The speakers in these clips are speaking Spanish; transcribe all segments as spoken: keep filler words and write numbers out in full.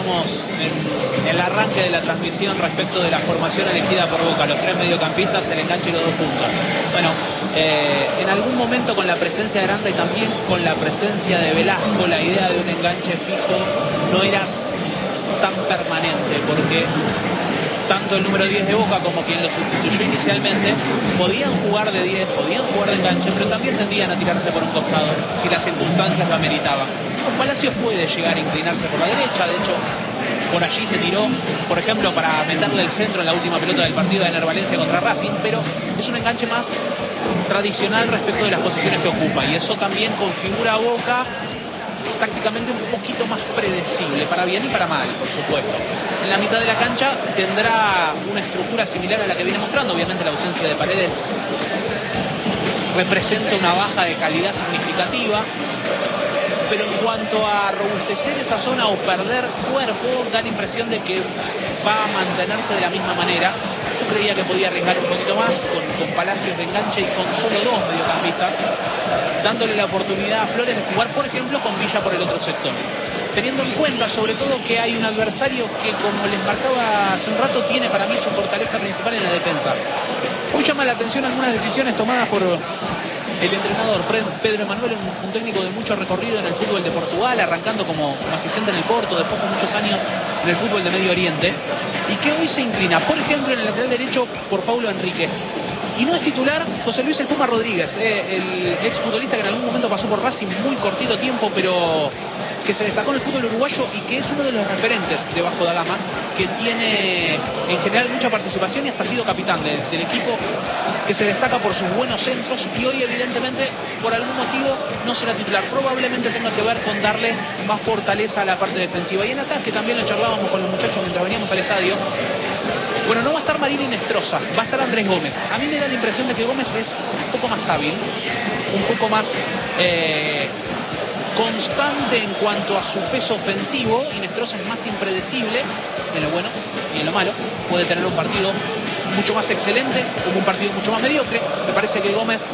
hablábamos en, en el arranque de la transmisión respecto de la formación elegida por Boca, los tres mediocampistas, el enganche y los dos puntos. Bueno, eh, en algún momento con la presencia de Aranda y también con la presencia de Velasco, la idea de un enganche fijo no era tan permanente, porque tanto el número diez de Boca como quien lo sustituyó inicialmente podían jugar de diez, podían jugar de enganche, pero también tendían a tirarse por un costado si las circunstancias lo ameritaban. Palacios puede llegar a inclinarse por la derecha, de hecho por allí se tiró, por ejemplo, para meterle el centro en la última pelota del partido de Ener Valencia contra Racing, pero es un enganche más tradicional respecto de las posiciones que ocupa, y eso también configura a Boca tácticamente un poquito más predecible, para bien y para mal, por supuesto. En la mitad de la cancha tendrá una estructura similar a la que viene mostrando. Obviamente la ausencia de Paredes representa una baja de calidad significativa, pero en cuanto a robustecer esa zona o perder cuerpo, da la impresión de que va a mantenerse de la misma manera. Yo creía que podía arriesgar un poquito más con, con Palacios de enganche y con solo dos mediocampistas, dándole la oportunidad a Flores de jugar, por ejemplo, con Villa por el otro sector. Teniendo en cuenta, sobre todo, que hay un adversario que, como les marcaba hace un rato, tiene para mí su fortaleza principal en la defensa. Hoy llama la atención algunas decisiones tomadas por el entrenador Pedro Emanuel, un, un técnico de mucho recorrido en el fútbol de Portugal, arrancando como, como asistente en el Porto, después con muchos años en el fútbol de Medio Oriente, y que hoy se inclina, por ejemplo, en el lateral derecho por Paulo Enrique. Y no es titular José Luis El Puma Rodríguez, eh, el exfutbolista que en algún momento pasó por Racing muy cortito tiempo, pero que se destacó en el fútbol uruguayo y que es uno de los referentes de Vasco da Gama, que tiene en general mucha participación y hasta ha sido capitán de, del equipo, que se destaca por sus buenos centros, y hoy evidentemente por algún motivo no será titular. Probablemente tenga que ver con darle más fortaleza a la parte defensiva. Y en ataque también lo charlábamos con los muchachos mientras veníamos al estadio. Bueno, no va a estar Marini Inestrosa, va a estar Andrés Gómez. A mí me da la impresión de que Gómez es un poco más hábil, un poco más eh, constante en cuanto a su peso ofensivo. Inestrosa es más impredecible en lo bueno y en lo malo. Puede tener un partido mucho más excelente como un partido mucho más mediocre. Me parece que Gómez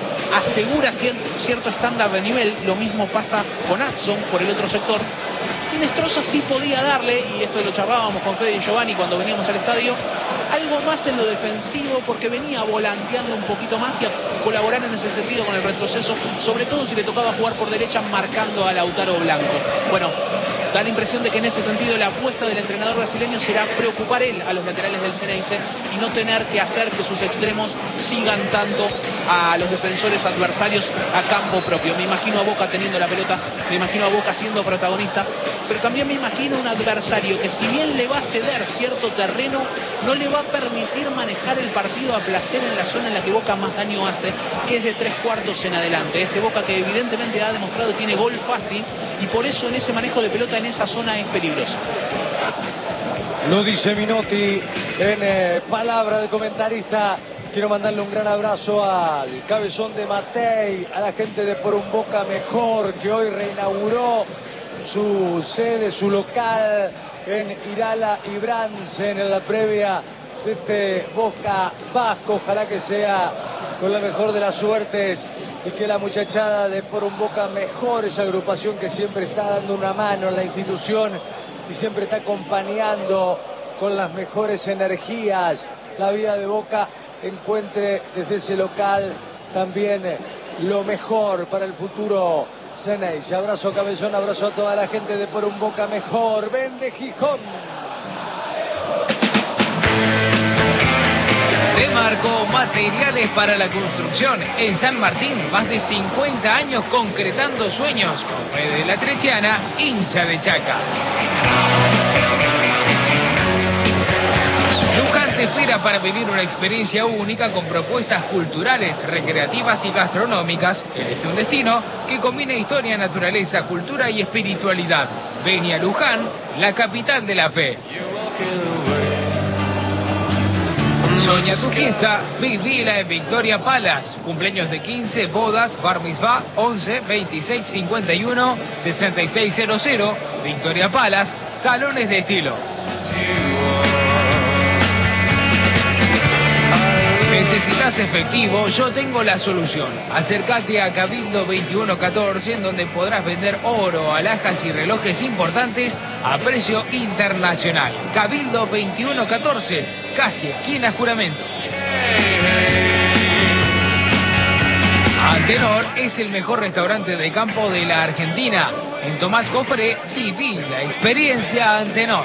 asegura cierto estándar de nivel. Lo mismo pasa con Adson por el otro sector. Inestrosa sí podía darle, y esto lo charlábamos con Fede y Giovanni cuando veníamos al estadio, algo más en lo defensivo, porque venía volanteando un poquito más y a colaborar en ese sentido con el retroceso, sobre todo si le tocaba jugar por derecha marcando a Lautaro Blanco. Bueno, da la impresión de que en ese sentido la apuesta del entrenador brasileño será preocupar él a los laterales del Xeneize y no tener que hacer que sus extremos sigan tanto a los defensores adversarios a campo propio. Me imagino a Boca teniendo la pelota, me imagino a Boca siendo protagonista, pero también me imagino un adversario que, si bien le va a ceder cierto terreno, no le va a permitir manejar el partido a placer en la zona en la que Boca más daño hace, que es de tres cuartos en adelante. Este Boca que evidentemente ha demostrado que tiene gol fácil, y por eso en ese manejo de pelota en esa zona es peligroso. Lo dice Minotti en eh, palabra de comentarista. Quiero mandarle un gran abrazo al cabezón de Matei, a la gente de Por un Boca Mejor, que hoy reinauguró su sede, su local en Irala y Bransen, en la previa de este Boca Vasco. Ojalá que sea con la mejor de las suertes y que la muchachada de Por un Boca Mejor, esa agrupación que siempre está dando una mano en la institución y siempre está acompañando con las mejores energías la vida de Boca, encuentre desde ese local también lo mejor para el futuro Xeneize. Abrazo cabezón, abrazo a toda la gente de Por un Boca Mejor. Vende Gijón. Demarco, materiales para la construcción. En San Martín, más de cincuenta años concretando sueños. Con Fede La Trechiana, hincha de Chaca. Luján te espera para vivir una experiencia única con propuestas culturales, recreativas y gastronómicas. Elige un destino que combine historia, naturaleza, cultura y espiritualidad. Ven a Luján, la capital de la fe. Soña tu fiesta, vivila en Victoria Palace. Cumpleaños de quince, bodas, bar mitzvah, once, veintiséis, cincuenta y uno, sesenta y seis cero cero. Victoria Palace, salones de estilo. ¿Necesitas efectivo? Yo tengo la solución. Acércate a Cabildo veintiuno catorce, en donde podrás vender oro, alhajas y relojes importantes a precio internacional. Cabildo veintiuno catorce, casi esquina Juramento. Antenor es el mejor restaurante de campo de la Argentina. En Tomás Cofre, viví la experiencia Antenor.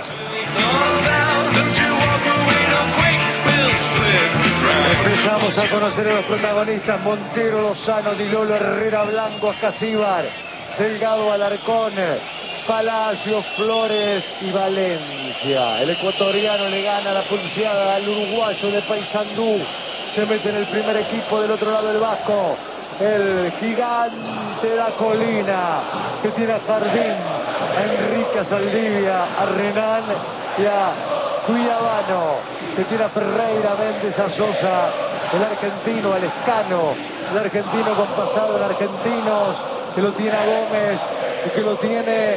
Empezamos a conocer a los protagonistas: Montero, Lozano, Di Lolo, Herrera, Blanco, Ascasíbar, Delgado, Alarcón, Palacio, Flores y Valencia. El ecuatoriano le gana la pulseada al uruguayo de Paysandú. Se mete en el primer equipo. Del otro lado el vasco, el gigante de la colina, que tiene a Jardín, a Enrique, a Saldivia, a Renan y a Cuiabano, que tiene a Ferreira, Méndez, a Sosa, el argentino, al Escano, el argentino con pasado en Argentinos, que lo tiene a Gómez y que lo tiene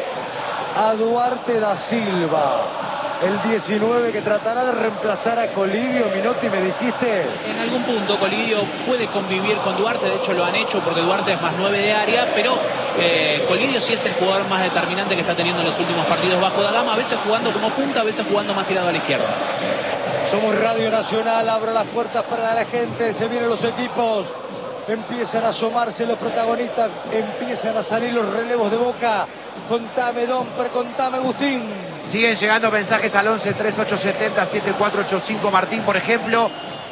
a Duarte da Silva. El diecinueve, que tratará de reemplazar a Colidio. Minotti, me dijiste. En algún punto Colidio puede convivir con Duarte, de hecho lo han hecho porque Duarte es más nueve de área, pero eh, Colidio sí es el jugador más determinante que está teniendo en los últimos partidos Vasco da Gama, a veces jugando como punta, a veces jugando más tirado a la izquierda. Somos Radio Nacional, abro las puertas para la gente, se vienen los equipos, empiezan a asomarse los protagonistas, empiezan a salir los relevos de Boca. Contame, Domper, contame, Agustín. Siguen llegando mensajes al once treinta y ocho setenta siete cuatro ocho cinco. Martín, por ejemplo,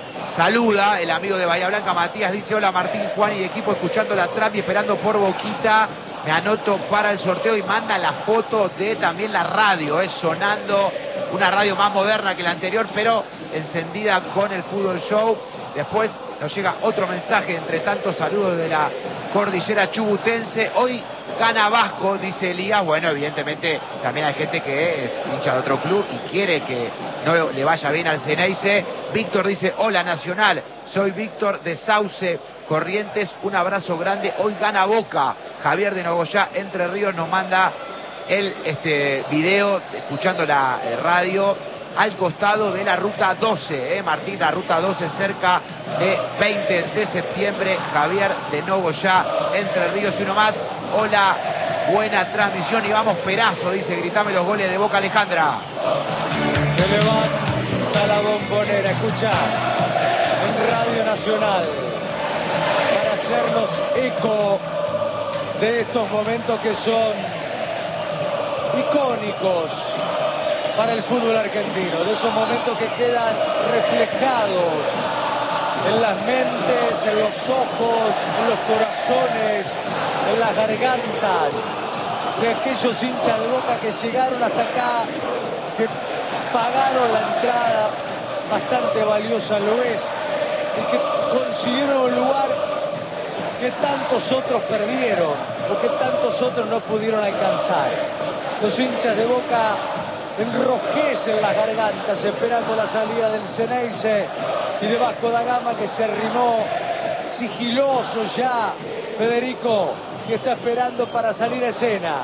saluda el amigo de Bahía Blanca, Matías, dice: hola Martín, Juan y equipo, escuchando la trap y esperando por Boquita. Me anoto para el sorteo, y manda la foto de también la radio, eh, sonando, una radio más moderna que la anterior, pero encendida con el Fútbol Show. Después nos llega otro mensaje, entre tantos saludos de la cordillera chubutense. Hoy gana Vasco, dice Elías. Bueno, evidentemente también hay gente que es hincha de otro club y quiere que no le vaya bien al Ceneice. Víctor dice: hola Nacional, soy Víctor de Sauce, Corrientes, un abrazo grande. Hoy gana Boca. Javier de Nogoyá, Entre Ríos, nos manda el este, video, escuchando la eh, radio, al costado de la ruta doce, ¿eh? Martín, la ruta doce, cerca de veinte de septiembre. Javier de Nogoyá, Entre Ríos. Y uno más: hola, buena transmisión y vamos Perazo, dice, gritame los goles de Boca, Alejandra. Se levanta la bombonera, escucha, en Radio Nacional, para hacernos eco de estos momentos que son icónicos para el fútbol argentino, de esos momentos que quedan reflejados en las mentes, en los ojos, en los corazones, en las gargantas de aquellos hinchas de Boca que llegaron hasta acá, que pagaron la entrada, bastante valiosa lo es, y que consiguieron un lugar que tantos otros perdieron, o que tantos otros no pudieron alcanzar. Los hinchas de Boca enrojecen las gargantas esperando la salida del Ceneice y de Vasco da Gama, que se arrimó sigiloso ya, Federico, y está esperando para salir a escena.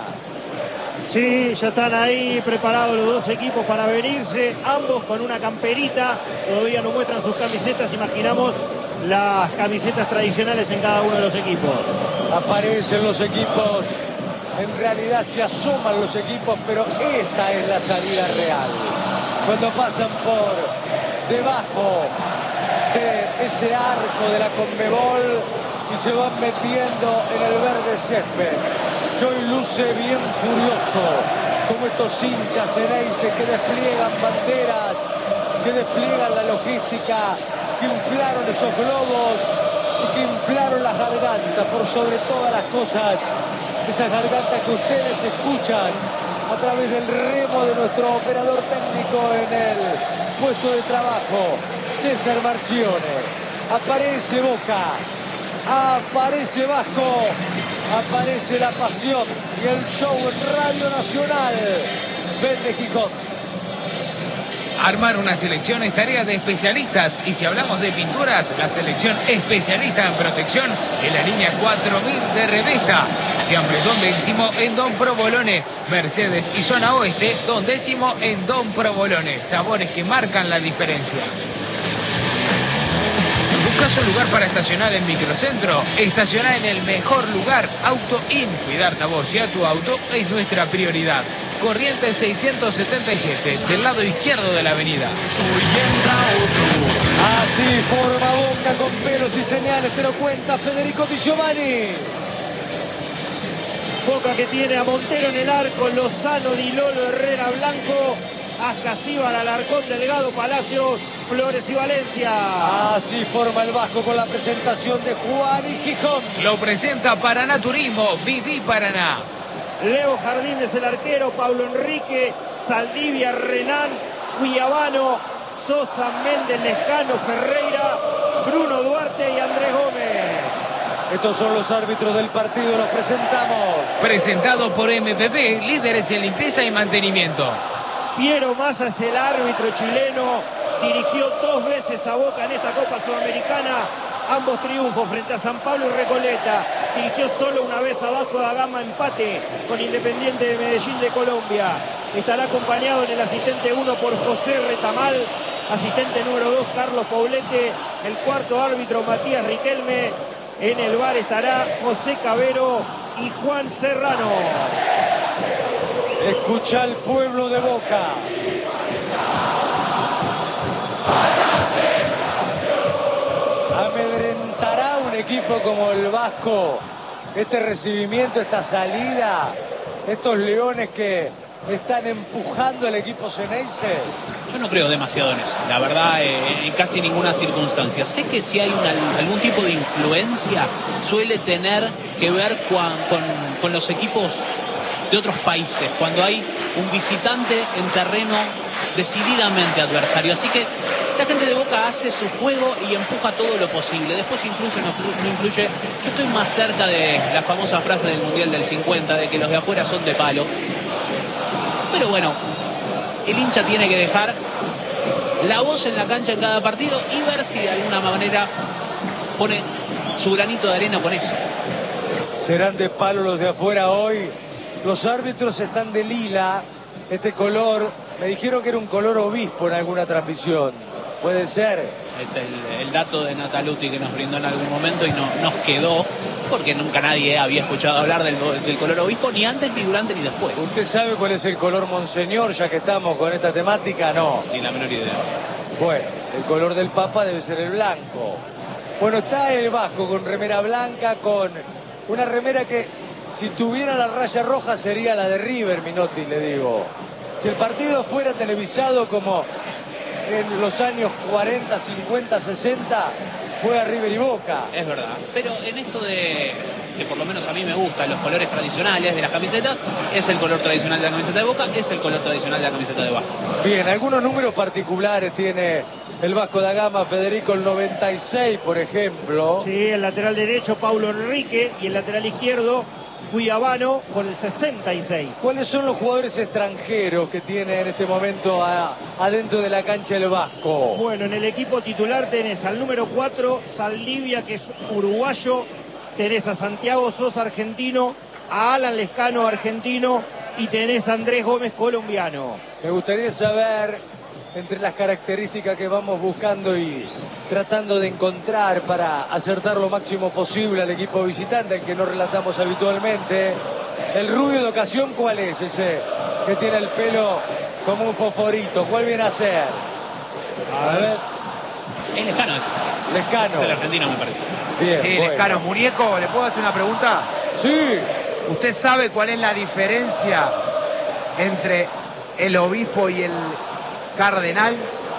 Sí, ya están ahí preparados los dos equipos para venirse, ambos con una camperita, todavía no muestran sus camisetas, imaginamos las camisetas tradicionales en cada uno de los equipos. Aparecen los equipos, en realidad se asoman los equipos, pero esta es la salida real. Cuando pasan por debajo de ese arco de la Conmebol y se van metiendo en el verde césped, que hoy luce bien furioso, como estos hinchas ceneices que despliegan banderas, que despliegan la logística, que inflaron esos globos y que inflaron las gargantas, por sobre todas las cosas, esas gargantas que ustedes escuchan a través del remo de nuestro operador técnico en el puesto de trabajo, César Marchione. Aparece Boca, aparece Vasco, aparece la pasión y el show en Radio Nacional. Vende Gijón. Armar una selección es tarea de especialistas, y si hablamos de pinturas, la selección especialista en protección en la línea cuatro mil de Revesta. Fiambre Don Décimo en Don Provolone. Mercedes y Zona Oeste, Don Décimo en Don Provolone. Sabores que marcan la diferencia. ¿Buscas un lugar para estacionar en Microcentro? Estacionar en el mejor lugar, Auto In. Cuidarte a vos y a tu auto es nuestra prioridad. Corrientes seiscientos setenta y siete, del lado izquierdo de la avenida. Así forma Boca con pelos y señales, te lo cuenta Federico Di Giovanni. Boca que tiene a Montero en el arco, Lozano, Di Lolo, Herrera, Blanco, Ascasíbar, Alarcón, Delgado, Palacio, Flores y Valencia. Así forma el Vasco con la presentación de Juan y Gijón. Lo presenta Paraná Turismo, Viví Paraná. Leo Jardín es el arquero, Pablo Enrique, Saldivia, Renán, Guiabano, Sosa, Méndez, Lescano, Ferreira, Bruno Duarte y Andrés Gómez. Estos son los árbitros del partido, los presentamos. Presentado por M P P, líderes en limpieza y mantenimiento. Piero Massa es el árbitro chileno, dirigió dos veces a Boca en esta Copa Sudamericana, ambos triunfos frente a San Pablo y Recoleta. Dirigió solo una vez a Vasco da Gama, empate con Independiente de Medellín de Colombia. Estará acompañado en el asistente uno por José Retamal, asistente número dos Carlos Poblete, el cuarto árbitro Matías Riquelme. En el bar estará José Cabero y Juan Serrano. Escucha al pueblo de Boca. ¿Amedrentará un equipo como el Vasco este recibimiento, esta salida? Estos leones que están empujando al equipo Ceneice. Yo no creo demasiado en eso, la verdad, eh, en casi ninguna circunstancia. Sé que si hay una, algún tipo de influencia suele tener que ver con, con, con los equipos de otros países, cuando hay un visitante en terreno decididamente adversario. Así que la gente de Boca hace su juego y empuja todo lo posible. Después influye o no, no influye. Yo estoy más cerca de la famosa frase del Mundial del cincuenta, de que los de afuera son de palo. Pero bueno, el hincha tiene que dejar la voz en la cancha en cada partido y ver si de alguna manera pone su granito de arena con eso. Serán de palo los de afuera hoy. Los árbitros están de lila, este color. Me dijeron que era un color obispo en alguna transmisión. Puede ser. Es el, el dato de Nataluti que nos brindó en algún momento y no, nos quedó, porque nunca nadie había escuchado hablar del, del color obispo, ni antes, ni durante, ni después. ¿Usted sabe cuál es el color monseñor, ya que estamos con esta temática? No. Ni la menor idea. Bueno, el color del Papa debe ser el blanco. Bueno, está el Vasco con remera blanca, con una remera que si tuviera la raya roja sería la de River, Minotti, le digo. Si el partido fuera televisado como en los años cuarenta, cincuenta, sesenta, juega River y Boca. Es verdad. Pero en esto de, que por lo menos a mí me gustan los colores tradicionales de las camisetas, es el color tradicional de la camiseta de Boca, es el color tradicional de la camiseta de Vasco. Bien, algunos números particulares tiene el Vasco da Gama, Federico, el noventa y seis, por ejemplo. Sí, el lateral derecho, Paulo Enrique, y el lateral izquierdo, Guiabano, con el sesenta y seis. ¿Cuáles son los jugadores extranjeros que tiene en este momento a, adentro de la cancha el Vasco? Bueno, en el equipo titular tenés al número cuatro, Saldivia, que es uruguayo, tenés a Santiago Sosa, argentino, a Alan Lescano, argentino, y tenés a Andrés Gómez, colombiano. Me gustaría saber, entre las características que vamos buscando y tratando de encontrar para acertar lo máximo posible al equipo visitante, el que no relatamos habitualmente, el rubio de ocasión, ¿cuál es ese que tiene el pelo como un fosforito? ¿Cuál viene a ser? A ver. Es Lescano eso. Lescano. Es el argentino, me parece. Bien, Sí, bueno. Lescano. Muñeco, ¿le puedo hacer una pregunta? Sí. ¿Usted sabe cuál es la diferencia entre el obispo y el cardenal?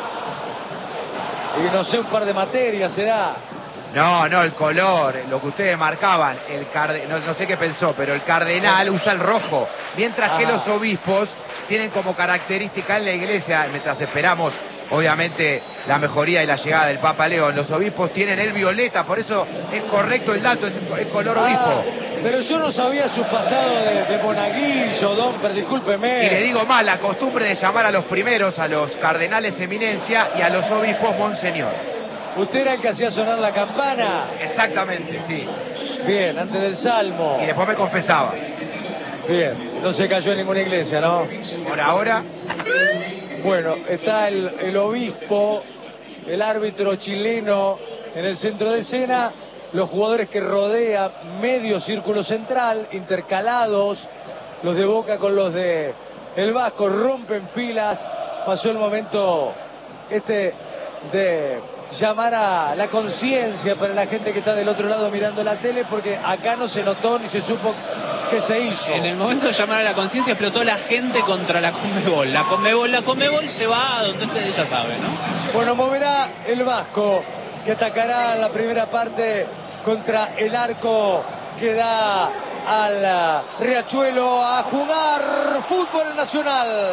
Y no sé, un par de materias será. No, no, el color, lo que ustedes marcaban, el carde- no, no sé qué pensó, pero el cardenal usa el rojo, mientras que Ajá. los obispos tienen como característica en la iglesia, mientras esperamos obviamente la mejoría y la llegada del Papa León, los obispos tienen el violeta, por eso es correcto el dato, es el color Ah, obispo. pero yo no sabía su pasado de, de monaguillo, Domper, discúlpeme. Y le digo más, la costumbre de llamar a los primeros, a los cardenales eminencia y a los obispos monseñor. ¿Usted era el que hacía sonar la campana? Exactamente, sí. Bien, antes del Salmo. Y después me confesaba. Bien, no se cayó en ninguna iglesia, ¿no? Por ahora, Bueno, está el, el obispo, el árbitro chileno, en el centro de escena. Los jugadores que rodean medio círculo central, intercalados, los de Boca con los de el Vasco, rompen filas. Pasó el momento este de llamar a la conciencia para la gente que está del otro lado mirando la tele, porque acá no se notó ni se supo qué se hizo. En el momento de llamar a la conciencia explotó la gente contra la Conmebol. La Conmebol, la Conmebol se va a donde ustedes ya saben, ¿no? Bueno, moverá el Vasco, que atacará en la primera parte contra el arco que da al Riachuelo a jugar fútbol nacional.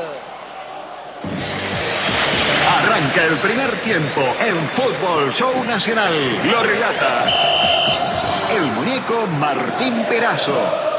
Arranca el primer tiempo en Fútbol Show Nacional. Lo relata el muñeco Martín Perazo.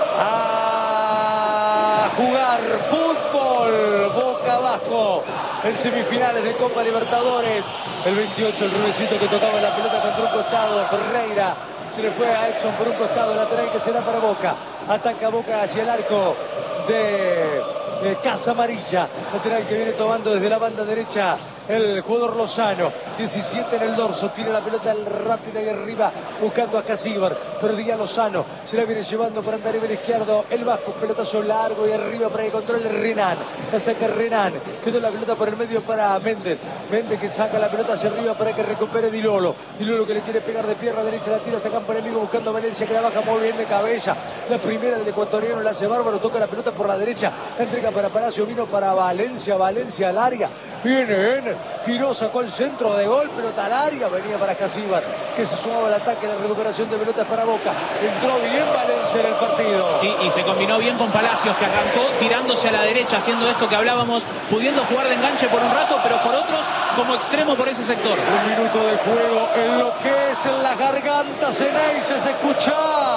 A jugar fútbol, Boca Vasco en semifinales de Copa Libertadores. El veintiocho, el rubecito que tocaba la pelota contra un costado, Ferreira. Se le fue a Edson por un costado, lateral que será para Boca. Ataca Boca hacia el arco de, de Casa Amarilla. Lateral que viene tomando desde la banda derecha el jugador Lozano. diecisiete en el dorso, tira la pelota rápida y arriba buscando a Casíbar. Perdía Lozano, se la viene llevando por andar el izquierdo. El Vasco, pelotazo largo y arriba para que controle Renan. La saca Renan, quedó la pelota por el medio para Méndez. Méndez que saca la pelota hacia arriba para que recupere Di Lolo. Di Lolo que le quiere pegar de pierna derecha, la tira hasta campo enemigo buscando a Valencia, que la baja muy bien de cabeza. La primera del ecuatoriano la hace bárbaro, toca la pelota por la derecha, la entrega para Palacio, vino para Valencia, Valencia al área. Viene Ener, giró, sacó el centro de gol, pelota al área, venía para Casíbar, que se sumaba al ataque, la recuperación de pelotas para Boca. Entró bien Valencia en el partido. Sí, y se combinó bien con Palacios, que arrancó tirándose a la derecha, haciendo esto que hablábamos, pudiendo jugar de enganche por un rato, pero por otros como extremo por ese sector. Un minuto de juego, en lo que es en las gargantas, en Eixe se escucha.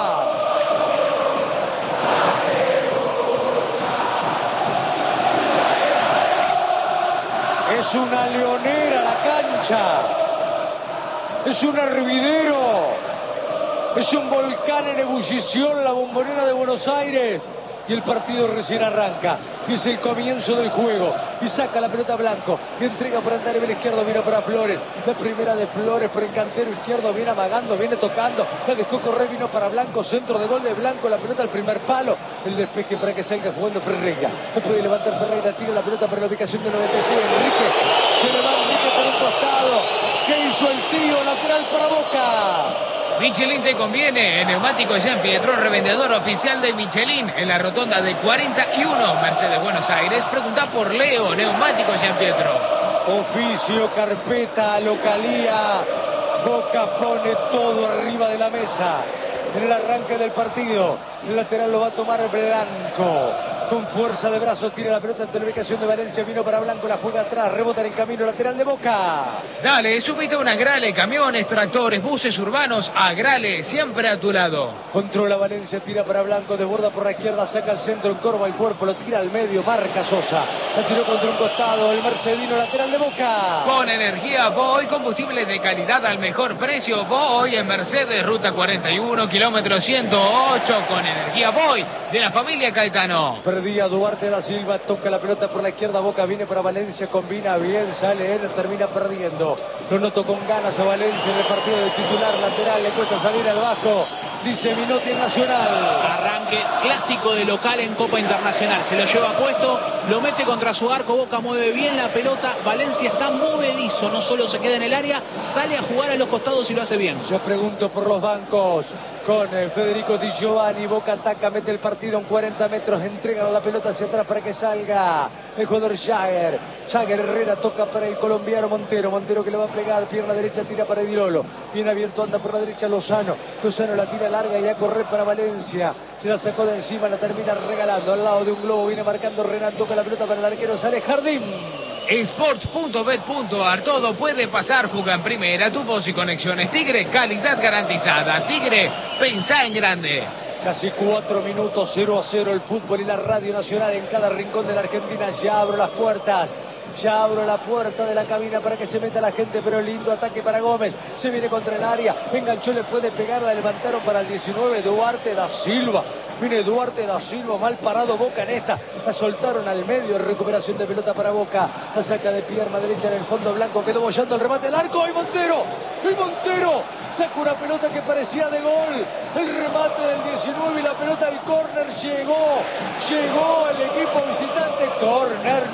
Es una leonera la cancha, es un hervidero, es un volcán en ebullición la Bombonera de Buenos Aires. Y el partido recién arranca, y es el comienzo del juego, y saca la pelota Blanco, y entrega para andar el izquierdo, viene para Flores, la primera de Flores por el cantero izquierdo, viene amagando, viene tocando, la dejó correr, vino para Blanco, centro de gol de Blanco, la pelota al primer palo, el despeje para que salga jugando Ferreira, no puede levantar Ferreira, tira la pelota para la ubicación de noventa y seis, Enrique, se le va Enrique por un costado, ¿qué hizo el tío? Lateral para Boca. Michelin te conviene. Neumático Jean Pietro, revendedor oficial de Michelin en la rotonda de cuarenta y uno, Mercedes Buenos Aires. Pregunta por Leo, Neumático Jean Pietro. Oficio, carpeta, localía. Boca pone todo arriba de la mesa. En el arranque del partido, el lateral lo va a tomar Blanco. Con fuerza de brazos tira la pelota ante la ubicación de Valencia, vino para Blanco, la juega atrás, rebota en el camino lateral de Boca. Dale, subite a una Agrale, camiones, tractores, buses urbanos, Agrale, siempre a tu lado. Controla Valencia, tira para Blanco, desborda por la izquierda, saca el centro, encorva el cuerpo, lo tira al medio, marca Sosa. La tiró contra un costado, el mercedino lateral de Boca. Con energía Voy, combustible de calidad al mejor precio. Voy en Mercedes, ruta cuarenta y uno, kilómetro ciento ocho, con energía Voy, de la familia Caetano. Perdía Duarte da Silva, toca la pelota por la izquierda, Boca viene para Valencia, combina bien, sale Ener, termina perdiendo. Lo noto con ganas a Valencia en el partido de titular lateral, le cuesta salir al Vasco, dice Minotti en Nacional. Arranque clásico de local en Copa Internacional, se lo lleva puesto, lo mete contra su arco, Boca mueve bien la pelota, Valencia está movedizo, no solo se queda en el área, sale a jugar a los costados y lo hace bien. Ya pregunto por los bancos. Con eh, Federico Di Giovanni, Boca ataca, mete el partido en cuarenta metros, entrega la pelota hacia atrás para que salga el jugador Jagger. Jagger Herrera toca para el colombiano Montero, Montero que le va a pegar, pierna derecha tira para Di Lolo, bien abierto, anda por la derecha Lozano, Lozano la tira larga y a correr para Valencia, se la sacó de encima, la termina regalando al lado de un globo, viene marcando Renan, toca la pelota para el arquero, sale Jardín. Sports punto bet punto ar, todo puede pasar, juega en primera, tu voz y conexiones Tigre, calidad garantizada. Tigre, pensá en grande. Casi cuatro minutos, cero a cero el fútbol y la radio nacional en cada rincón de la Argentina. Ya abro las puertas Ya abro la puerta de la cabina para que se meta la gente, pero lindo ataque para Gómez. Se viene contra el área, enganchó, le puede pegar, la levantaron para el diecinueve, Duarte da Silva. Viene Duarte da Silva, mal parado Boca en esta. La soltaron al medio, recuperación de pelota para Boca. La saca de pierna derecha en el fondo blanco, quedó bollando el remate al arco. ¡Y Montero! ¡Y Montero! Saca una pelota que parecía de gol. El remate del diecinueve y la pelota al córner llegó. Llegó el equipo visitante. Córner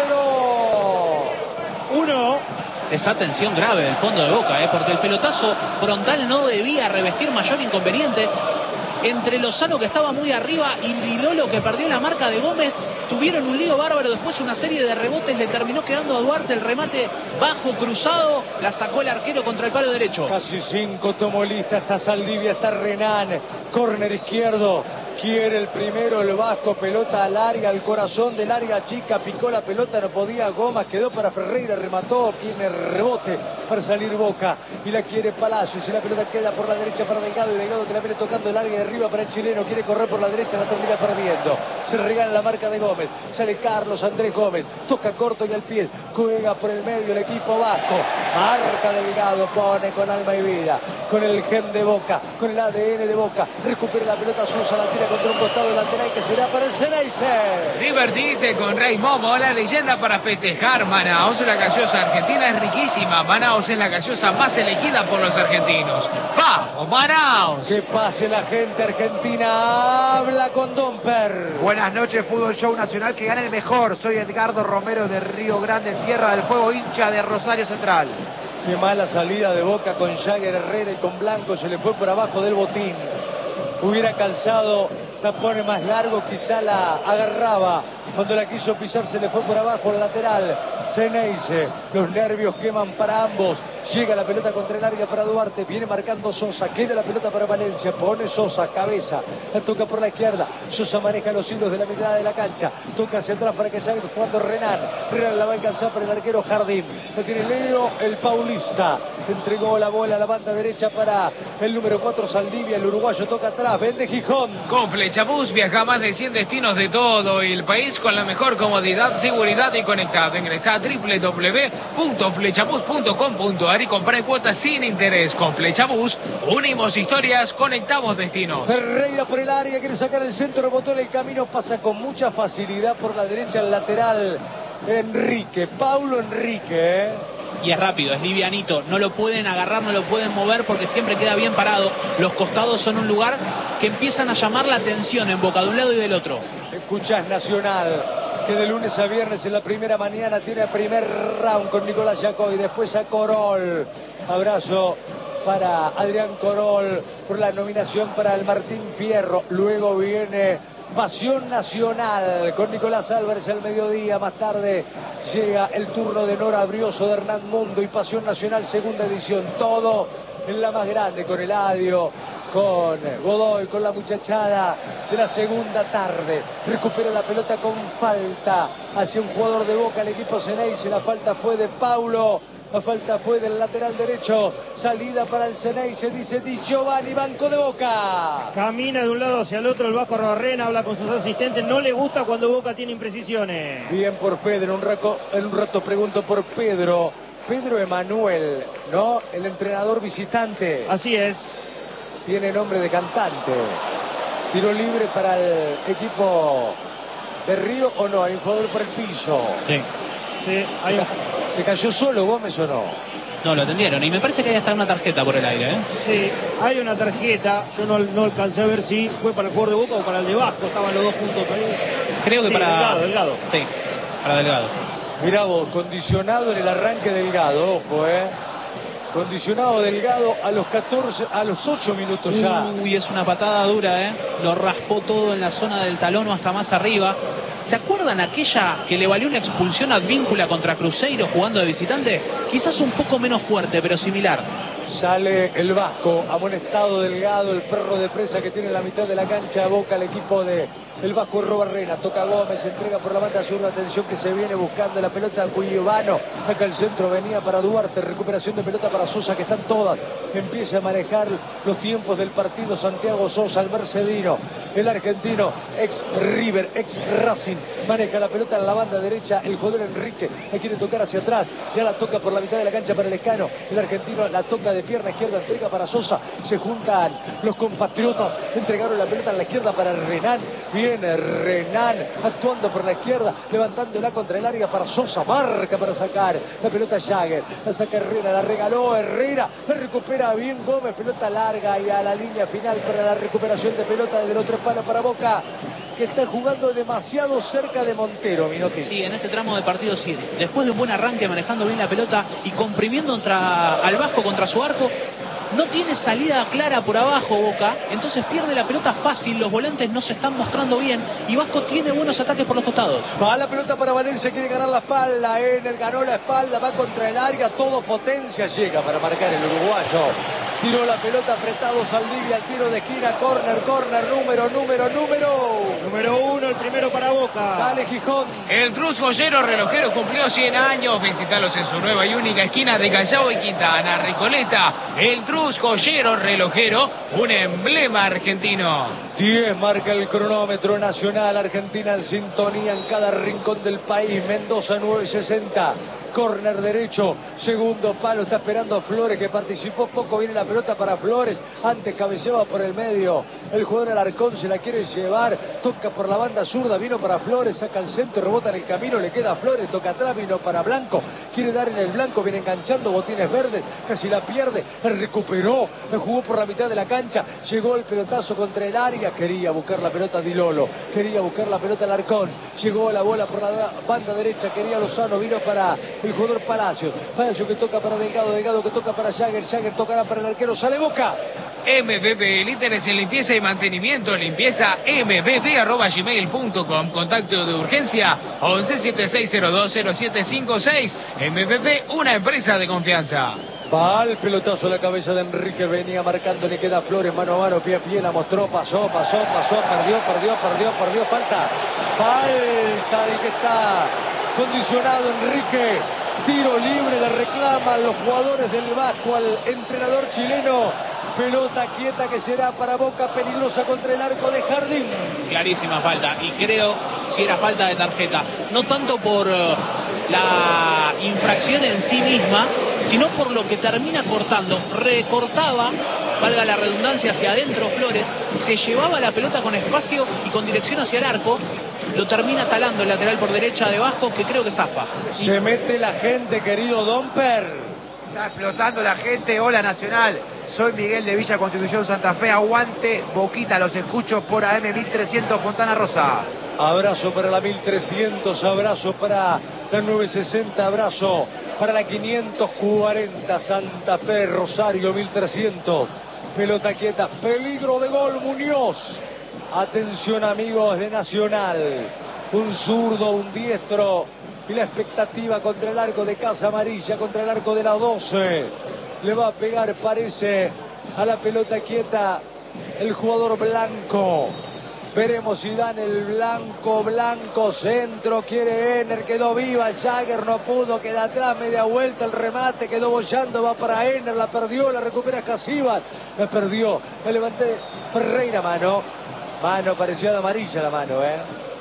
número uno. Esa tensión grave del fondo de Boca, ¿eh? Porque el pelotazo frontal no debía revestir mayor inconveniente. Entre Lozano, que estaba muy arriba, y Vilolo, que perdió la marca de Gómez, tuvieron un lío bárbaro. Después una serie de rebotes le terminó quedando a Duarte. El remate bajo, cruzado, la sacó el arquero contra el palo derecho. Casi cinco tomó lista, está Saldivia, está Renan. Córner izquierdo. Quiere el primero el Vasco, pelota al área, al corazón del área chica, picó la pelota, no podía Gómez, quedó para Ferreira, remató, tiene rebote para salir Boca y la quiere Palacios y la pelota queda por la derecha para Delgado y Delgado que la viene tocando el área de arriba para el chileno, quiere correr por la derecha, la termina perdiendo, se regala la marca de Gómez, sale Carlos Andrés Gómez, toca corto y al pie, juega por el medio el equipo Vasco, marca Delgado, pone con alma y vida, con el gen de Boca, con el A D N de Boca, recupera la pelota Sosa, la tira contra un costado lateral que será para el Ceneice. Divertite con Rey Momo, la leyenda para festejar. Manaos, la gaseosa argentina es riquísima. Manaos es la gaseosa más elegida por los argentinos. ¡Vamos, Manaos! Que pase la gente argentina, habla con Domper. Buenas noches, Fútbol Show Nacional, que gane el mejor. Soy Edgardo Romero de Río Grande, en Tierra del Fuego, hincha de Rosario Central. Qué mala salida de Boca con Jagger Herrera y con Blanco, se le fue por abajo del botín. Hubiera calzado tapones más largos, quizá la agarraba. Cuando la quiso pisar se le fue por abajo el lateral. Ceneice, los nervios queman para ambos. Llega la pelota contra el área para Duarte. Viene marcando Sosa. Queda la pelota para Valencia. Pone Sosa, cabeza. La toca por la izquierda. Sosa maneja los hilos de la mitad de la cancha. Toca hacia atrás para que salga jugando Renan. Renan la va a alcanzar para el arquero Jardín. La tiene Leo, el paulista. Entregó la bola a la banda derecha para el número cuatro, Saldivia. El uruguayo toca atrás. Vende Gijón. Con Flechabús viaja a más de cien destinos de todo el país con la mejor comodidad, seguridad y conectado. Ingresa a doble u doble u doble u punto flechabús punto com punto a r y compra cuotas sin interés. Con Flechabús unimos historias, conectamos destinos. Ferreira por el área, quiere sacar el centro, rebotó en el camino, pasa con mucha facilidad por la derecha el lateral Enrique, Paulo Enrique. ¿eh? Y es rápido, es livianito, no lo pueden agarrar, no lo pueden mover porque siempre queda bien parado. Los costados son un lugar que empiezan a llamar la atención en Boca de un lado y del otro. Escuchás Nacional, que de lunes a viernes en la primera mañana tiene primer round con Nicolás Yacoy, después a Corol. Abrazo para Adrián Corol por la nominación para el Martín Fierro. Luego viene Pasión Nacional con Nicolás Álvarez al mediodía. Más tarde llega el turno de Nora Brioso, de Hernán Mundo y Pasión Nacional segunda edición. Todo en la más grande con Eladio, con Godoy, con la muchachada de la segunda tarde. Recupera la pelota con falta hacia un jugador de Boca, el equipo Ceneice. La falta fue de Paulo. La falta fue del lateral derecho. Salida para el Ceneice, dice Di Giovanni, banco de Boca. Camina de un lado hacia el otro el Vasco Rorrena, habla con sus asistentes. No le gusta cuando Boca tiene imprecisiones. Bien por Pedro, en un rato, en un rato pregunto por Pedro. Pedro Emanuel, ¿no? El entrenador visitante. Así es. Tiene nombre de cantante. Tiro libre para el equipo de Río, ¿o no? Hay un jugador por el piso. Sí. Sí, hay un... ¿Se cayó solo Gómez o no? No, lo atendieron y me parece que hay hasta una tarjeta por el aire, ¿eh? Sí, hay una tarjeta. Yo no, no alcancé a ver si fue para el jugador de Boca o para el de Vasco. Estaban los dos juntos ahí. Creo que sí, para... Delgado, Delgado. Sí, para Delgado. Mirá vos, condicionado en el arranque Delgado, ojo, ¿eh? Condicionado Delgado a los catorce, a los ocho minutos ya. Uy, es una patada dura, ¿eh? Lo raspó todo en la zona del talón o hasta más arriba. ¿Se acuerdan aquella que le valió una expulsión advíncula contra Cruzeiro jugando de visitante? Quizás un poco menos fuerte, pero similar. Sale el Vasco, amonestado Delgado, el perro de presa que tiene en la mitad de la cancha. Boca el equipo de El Vasco roba Rena, toca Gómez, entrega por la banda zurda, atención que se viene buscando la pelota Cuyibano, saca el centro, venía para Duarte, recuperación de pelota para Sosa, que están todas, empieza a manejar los tiempos del partido Santiago Sosa, el mercedino, el argentino, ex River, ex Racing, maneja la pelota en la banda derecha, el jugador Enrique, la quiere tocar hacia atrás, ya la toca por la mitad de la cancha para el Escano, el argentino la toca de pierna izquierda, entrega para Sosa, se juntan los compatriotas, entregaron la pelota en la izquierda para Renan, viene Renan actuando por la izquierda, levantándola contra el área para Sosa, marca para sacar la pelota Jagger, la saca Herrera, la regaló Herrera, la recupera bien Gómez, pelota larga y a la línea final para la recuperación de pelota desde los tres palos para Boca, que está jugando demasiado cerca de Montero, Minotti. Sí, en este tramo de partido sí. Después de un buen arranque, manejando bien la pelota y comprimiendo contra, al Vasco contra su arco, no tiene salida clara por abajo Boca, entonces pierde la pelota fácil, los volantes no se están mostrando bien y Vasco tiene buenos ataques por los costados. Va la pelota para Valencia, quiere ganar la espalda, Ener ganó la espalda, va contra el área, todo potencia, llega para marcar el uruguayo. Tiró la pelota apretado Saldivia al tiro de esquina, córner, córner, número, número, número. Número uno, el primero para Boca. Dale Gijón. El Trus Joyero Relojero cumplió cien años. Visitalos en su nueva y única esquina de Callao y Quintana, Recoleta. El Trus Joyero Relojero, un emblema argentino. diez marca el cronómetro nacional, Argentina en sintonía en cada rincón del país. Mendoza nueve sesenta. Córner derecho, segundo palo, está esperando a Flores, que participó poco, viene la pelota para Flores, antes cabeceaba por el medio, el jugador Alarcón se la quiere llevar, toca por la banda zurda, vino para Flores, saca el centro, rebota en el camino, le queda a Flores, toca atrás, vino para Blanco, quiere dar en el Blanco, viene enganchando, botines verdes, casi la pierde, recuperó, jugó por la mitad de la cancha, llegó el pelotazo contra el área, quería buscar la pelota Di Lolo, quería buscar la pelota Alarcón, llegó la bola por la banda derecha, quería Lozano, vino para el jugador Palacios, Palacios que toca para Delgado, Delgado que toca para Jagger, Jagger tocará para el arquero, sale Boca. M V P, líderes en limpieza y mantenimiento, limpieza m v p arroba gmail punto com, contacto de urgencia once setenta y seis cero dos cero siete cinco seis. M V P, una empresa de confianza. Va el pelotazo a la cabeza de Enrique, venía marcando, le queda Flores, mano a mano, pie a pie, la mostró, pasó, pasó, pasó, perdió, perdió, perdió, perdió, falta, falta el que está condicionado Enrique, tiro libre, le reclaman los jugadores del Vasco al entrenador chileno, pelota quieta que será para Boca, peligrosa contra el arco de Jardín. Clarísima falta, y creo si era falta de tarjeta, no tanto por uh, la infracción en sí misma, sino por lo que termina cortando, recortaba, valga la redundancia, hacia adentro Flores, se llevaba la pelota con espacio y con dirección hacia el arco, lo termina talando el lateral por derecha de Vasco, que creo que zafa. Se mete la gente, querido Domper. Está explotando la gente. Hola Nacional, soy Miguel de Villa Constitución Santa Fe, aguante Boquita, los escucho por A M mil trescientos Fontana Rosa. Abrazo para la mil trescientos, abrazo para la nueve sesenta, abrazo para la quinientos cuarenta Santa Fe, Rosario mil trescientos. Pelota quieta, peligro de gol Muñoz. Atención amigos de Nacional, un zurdo, un diestro y la expectativa contra el arco de Casa Amarilla, contra el arco de la doce. Le va a pegar, parece, a la pelota quieta el jugador Blanco. Veremos si dan el blanco, blanco, centro, quiere Ener, quedó viva, Jagger no pudo, queda atrás, media vuelta, el remate, quedó bollando, va para Ener, la perdió, la recupera Casíbal, la perdió, la levanté Ferreira, mano, mano, parecía de amarilla la mano, eh,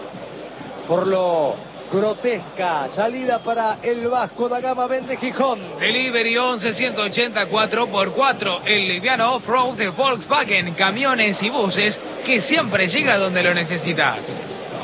por lo grotesca, salida para el Vasco da Gama, vende Gijón. Delivery once ciento ochenta y cuatro por cuatro, el liviano off-road de Volkswagen, camiones y buses que siempre llega donde lo necesitas.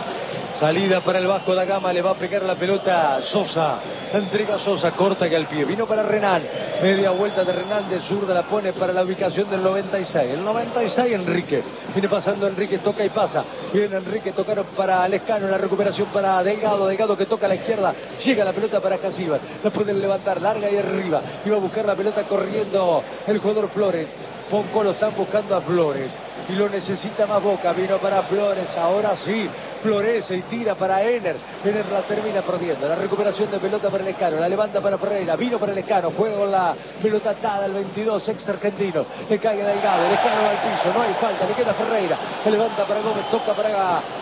Salida para el Vasco da Gama, le va a pegar la pelota Sosa, entrega Sosa, corta que al pie, vino para Renan, media vuelta de Renan, de zurda la pone para la ubicación del noventa y seis, el noventa y seis Enrique, viene pasando Enrique, toca y pasa, viene Enrique, tocaron para Lescano, la recuperación para Delgado, Delgado que toca a la izquierda, llega la pelota para Casíbal, la pueden levantar larga y arriba, iba a buscar la pelota corriendo el jugador Flores, Ponco lo están buscando a Flores y lo necesita más Boca, vino para Flores, ahora sí, florece y tira para Ener, Ener la termina perdiendo, la recuperación de pelota para el Escano, la levanta para Ferreira, vino para el Escano, juega con la pelota atada el veintidós, ex argentino, le cae Delgado, el Escano va al piso, no hay falta, le queda Ferreira, le levanta para Gómez, toca para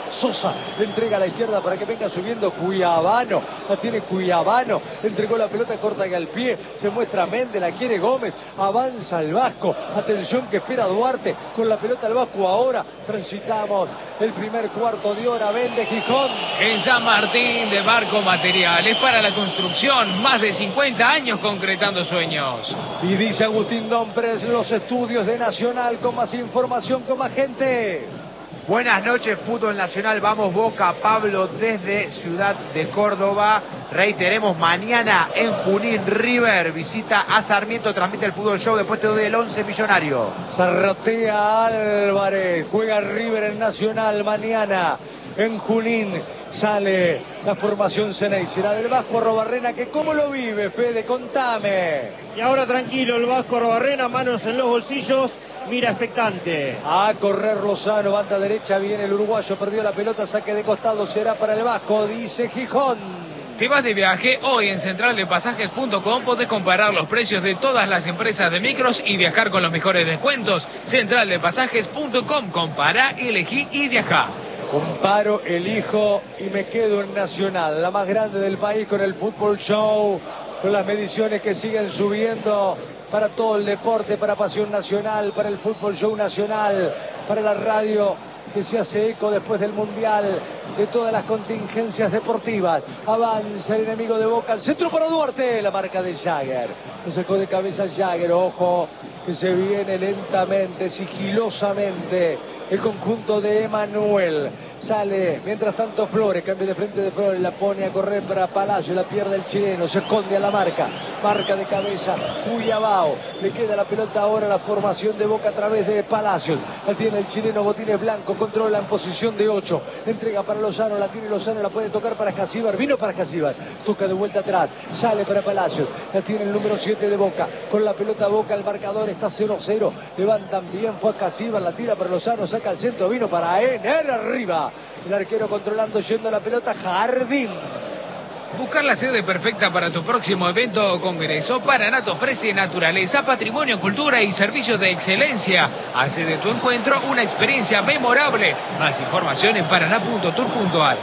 Sosa entrega a la izquierda para que venga subiendo Cuiabano. La tiene Cuiabano. Entregó la pelota corta que al pie. Se muestra Méndez. La quiere Gómez. Avanza el Vasco. Atención que espera Duarte. Con la pelota al Vasco ahora. Transitamos el primer cuarto de hora. Vende Gijón. En San Martín de Barco Materiales para la construcción. Más de cincuenta años concretando sueños. Y dice Agustín Dompres, los estudios de Nacional con más información, con más gente. Buenas noches, fútbol nacional, vamos Boca, Pablo desde Ciudad de Córdoba. Reiteremos, mañana en Junín, River visita a Sarmiento, transmite el Fútbol Show, después te doy el once millonario. Zarratea Álvarez, juega River en Nacional mañana en Junín. Sale la formación Ceney, será del Vasco Arrobarrena, que cómo lo vive, Fede, contame. Y ahora tranquilo el Vasco Arrobarrena, manos en los bolsillos, mira expectante. A correr Lozano, banda derecha, viene el uruguayo, perdió la pelota, saque de costado, será para el Vasco, dice Gijón. ¿Te vas de viaje? Hoy en central de pasajes punto com podés comparar los precios de todas las empresas de micros y viajar con los mejores descuentos. central de pasajes punto com, compara, elegí y viajá. Comparo, elijo y me quedo en Nacional, la más grande del país, con el Fútbol Show, con las mediciones que siguen subiendo para todo el deporte, para Pasión Nacional, para el Fútbol Show Nacional, para la radio que se hace eco después del Mundial, de todas las contingencias deportivas. Avanza el enemigo de Boca, al centro para Duarte, la marca de Jagger. Le sacó de cabeza Jagger, ojo, que se viene lentamente, sigilosamente, el conjunto de Emanuel. Sale, mientras tanto Flores, cambia de frente de Flores, la pone a correr para Palacio, la pierde el chileno, se esconde a la marca, marca de cabeza, Cuyabao, le queda la pelota ahora a la formación de Boca a través de Palacios, la tiene el chileno Botines Blanco, controla en posición de ocho, entrega para Lozano, la tiene Lozano, la puede tocar para Casíbar, vino para Casíbar, toca de vuelta atrás, sale para Palacios, la tiene el número siete de Boca, con la pelota Boca, el marcador está cero cero, levantan bien, fue a Casíbar, la tira para Lozano, saca el centro, vino para Ener arriba. El arquero controlando, yendo la pelota, Jardín. Buscar la sede perfecta para tu próximo evento o congreso, Paraná te ofrece naturaleza, patrimonio, cultura y servicios de excelencia. Hace de tu encuentro una experiencia memorable. Más información en paraná punto tour punto ar.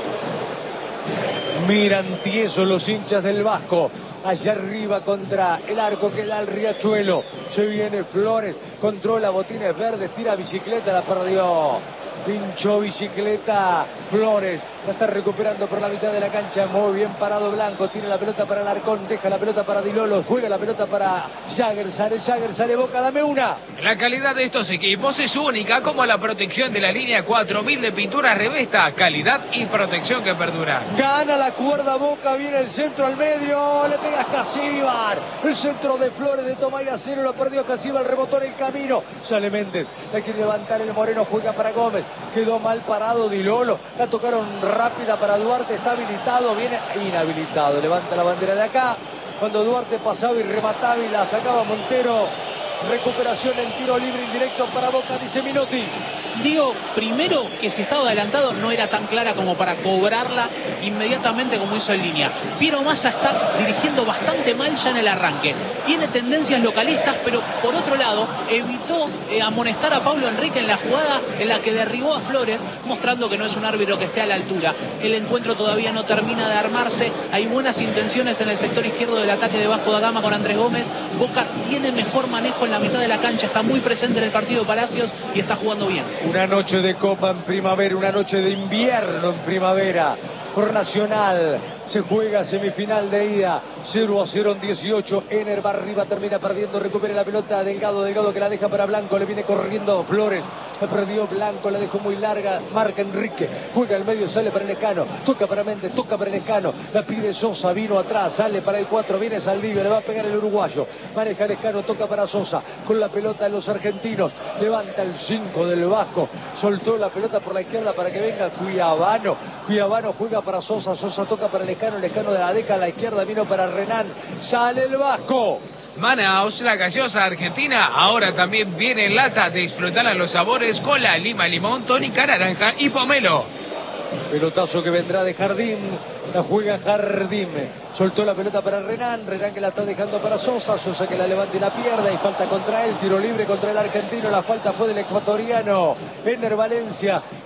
Miran tiesos los hinchas del Vasco. Allá arriba contra el arco que da el Riachuelo. Se viene Flores, controla Botines Verdes, tira bicicleta, la perdió. Pinchó bicicleta Flores, la está recuperando por la mitad de la cancha, muy bien parado Blanco, tiene la pelota para Alarcón, deja la pelota para Dilolo, juega la pelota para Jagger, sale Jagger, sale Boca, dame una. La calidad de estos equipos es única, como la protección de la línea cuatro mil de pintura Revesta, calidad y protección que perdura. Gana la cuerda Boca, viene el centro al medio, le pega Casíbar, el centro de Flores de Tomay a cero, lo perdió Casíbar, rebotó en el camino, sale Méndez, la quiere levantar el Moreno, juega para Gómez. Quedó mal parado Dilolo, la tocaron rápida para Duarte, está habilitado, viene inhabilitado, levanta la bandera de acá, cuando Duarte pasaba y remataba y la sacaba Montero, recuperación en tiro libre indirecto para Boca, dice Minotti. Digo, primero que si estaba adelantado no era tan clara como para cobrarla inmediatamente como hizo en línea. Piero Massa está dirigiendo bastante mal ya en el arranque. Tiene tendencias localistas, pero por otro lado evitó eh, amonestar a Pablo Enrique en la jugada en la que derribó a Flores, mostrando que no es un árbitro que esté a la altura. El encuentro todavía no termina de armarse. Hay buenas intenciones en el sector izquierdo del ataque de Vasco da Gama con Andrés Gómez. Boca tiene mejor manejo en la mitad de la cancha, está muy presente en el partido Palacios y está jugando bien. Una noche de Copa en primavera, una noche de invierno en primavera. Por Nacional se juega semifinal de ida, cero a cero en dieciocho. Ener va arriba, termina perdiendo, recupera la pelota Delgado, Delgado que la deja para Blanco, le viene corriendo Flores, la perdió Blanco, la dejó muy larga, marca Enrique, juega al medio, sale para el Escano, toca para Méndez, toca para el Escano, la pide Sosa, vino atrás, sale para el cuatro, viene Saldivia, le va a pegar el uruguayo, maneja el Escano, toca para Sosa, con la pelota de los argentinos, levanta el cinco del Vasco, soltó la pelota por la izquierda para que venga Cuiabano, Cuiabano juega para Sosa, Sosa toca para el Escano, el Escano de la deca a la izquierda, vino para Renan, sale el Vasco. Manaos, la gaseosa argentina, ahora también viene en lata. Disfrutar los sabores con la lima, limón, tónica, naranja y pomelo. Pelotazo que vendrá de Jardín, la juega Jardín, soltó la pelota para Renan, Renan que la está dejando para Sosa, Sosa que la levanta y la pierda y falta contra él, tiro libre contra el argentino, la falta fue del ecuatoriano, Ener Valencia,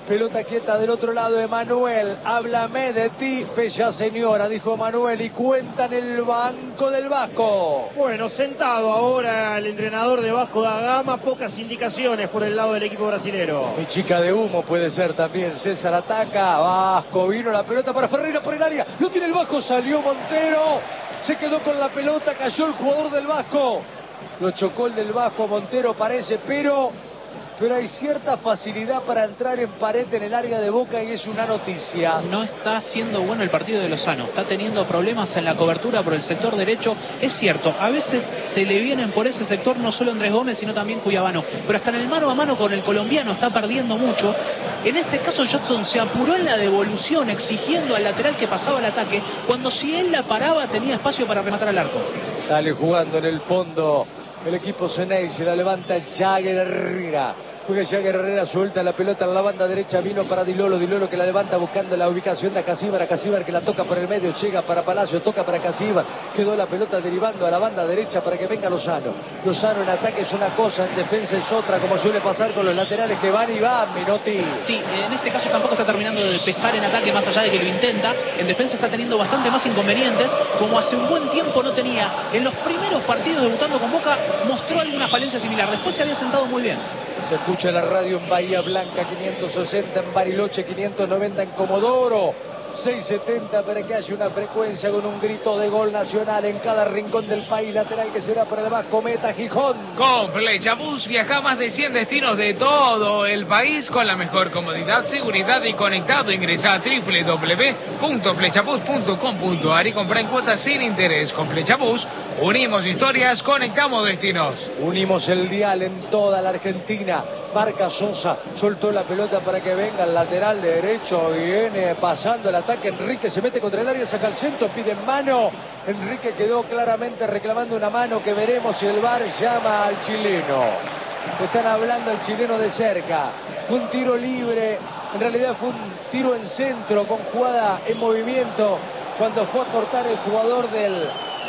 Pelota quieta del otro lado, Emanuel. Háblame de ti, bella señora, dijo Emanuel, y cuenta en el banco del Vasco. Bueno, sentado ahora el entrenador de Vasco da Gama, pocas indicaciones por el lado del equipo brasilero. Mi chica de humo puede ser también. César ataca, Vasco, vino la pelota para Ferreira por el área. Lo tiene el Vasco, salió Montero. Se quedó con la pelota, cayó el jugador del Vasco. Lo chocó el del Vasco, Montero parece, pero... pero hay cierta facilidad para entrar en pared en el área de Boca y es una noticia. No está siendo bueno el partido de Lozano, está teniendo problemas en la cobertura por el sector derecho. Es cierto, a veces se le vienen por ese sector no solo Andrés Gómez, sino también Cuyabano, pero hasta en el mano a mano con el colombiano está perdiendo mucho. En este caso Jotson se apuró en la devolución, exigiendo al lateral que pasaba el ataque, cuando si él la paraba tenía espacio para rematar al arco. Sale jugando en el fondo el equipo Ceney, se la levanta Jagger Herrera. Juega Jagger Herrera, suelta la pelota en la banda derecha, vino para Di Lolo, Di Lolo que la levanta buscando la ubicación de Acasíbar, Acasíbar que la toca por el medio, llega para Palacio, toca para Acasíbar, quedó la pelota derivando a la banda derecha para que venga Lozano. Lozano en ataque es una cosa, en defensa es otra, como suele pasar con los laterales que van y van, Minotti. Sí, en este caso tampoco está terminando de pesar en ataque, más allá de que lo intenta. En defensa está teniendo bastante más inconvenientes, como hace un buen tiempo no tenía. En los primeros partidos debutando con Boca mostró alguna falencia similar, después se había sentado muy bien. Se escucha la radio en Bahía Blanca, quinientos sesenta en Bariloche, quinientos noventa en Comodoro, seiscientos setenta para que haya una frecuencia con un grito de gol nacional en cada rincón del país. Lateral que será para el Vasco, meta Gijón. Con Flechabús viaja a más de cien destinos de todo el país con la mejor comodidad, seguridad y conectado. Ingresa a doble u doble u doble u punto flechabús punto com punto a r y compra en cuotas sin interés. Con Flechabús unimos historias, conectamos destinos. Unimos el dial en toda la Argentina. Marca Sosa, soltó la pelota para que venga el lateral derecho, viene pasando el ataque, Enrique se mete contra el área, saca el centro, pide mano, Enrique quedó claramente reclamando una mano que veremos si el V A R llama al chileno. Están hablando al chileno de cerca, fue un tiro libre, en realidad fue un tiro en centro con jugada en movimiento, cuando fue a cortar el jugador del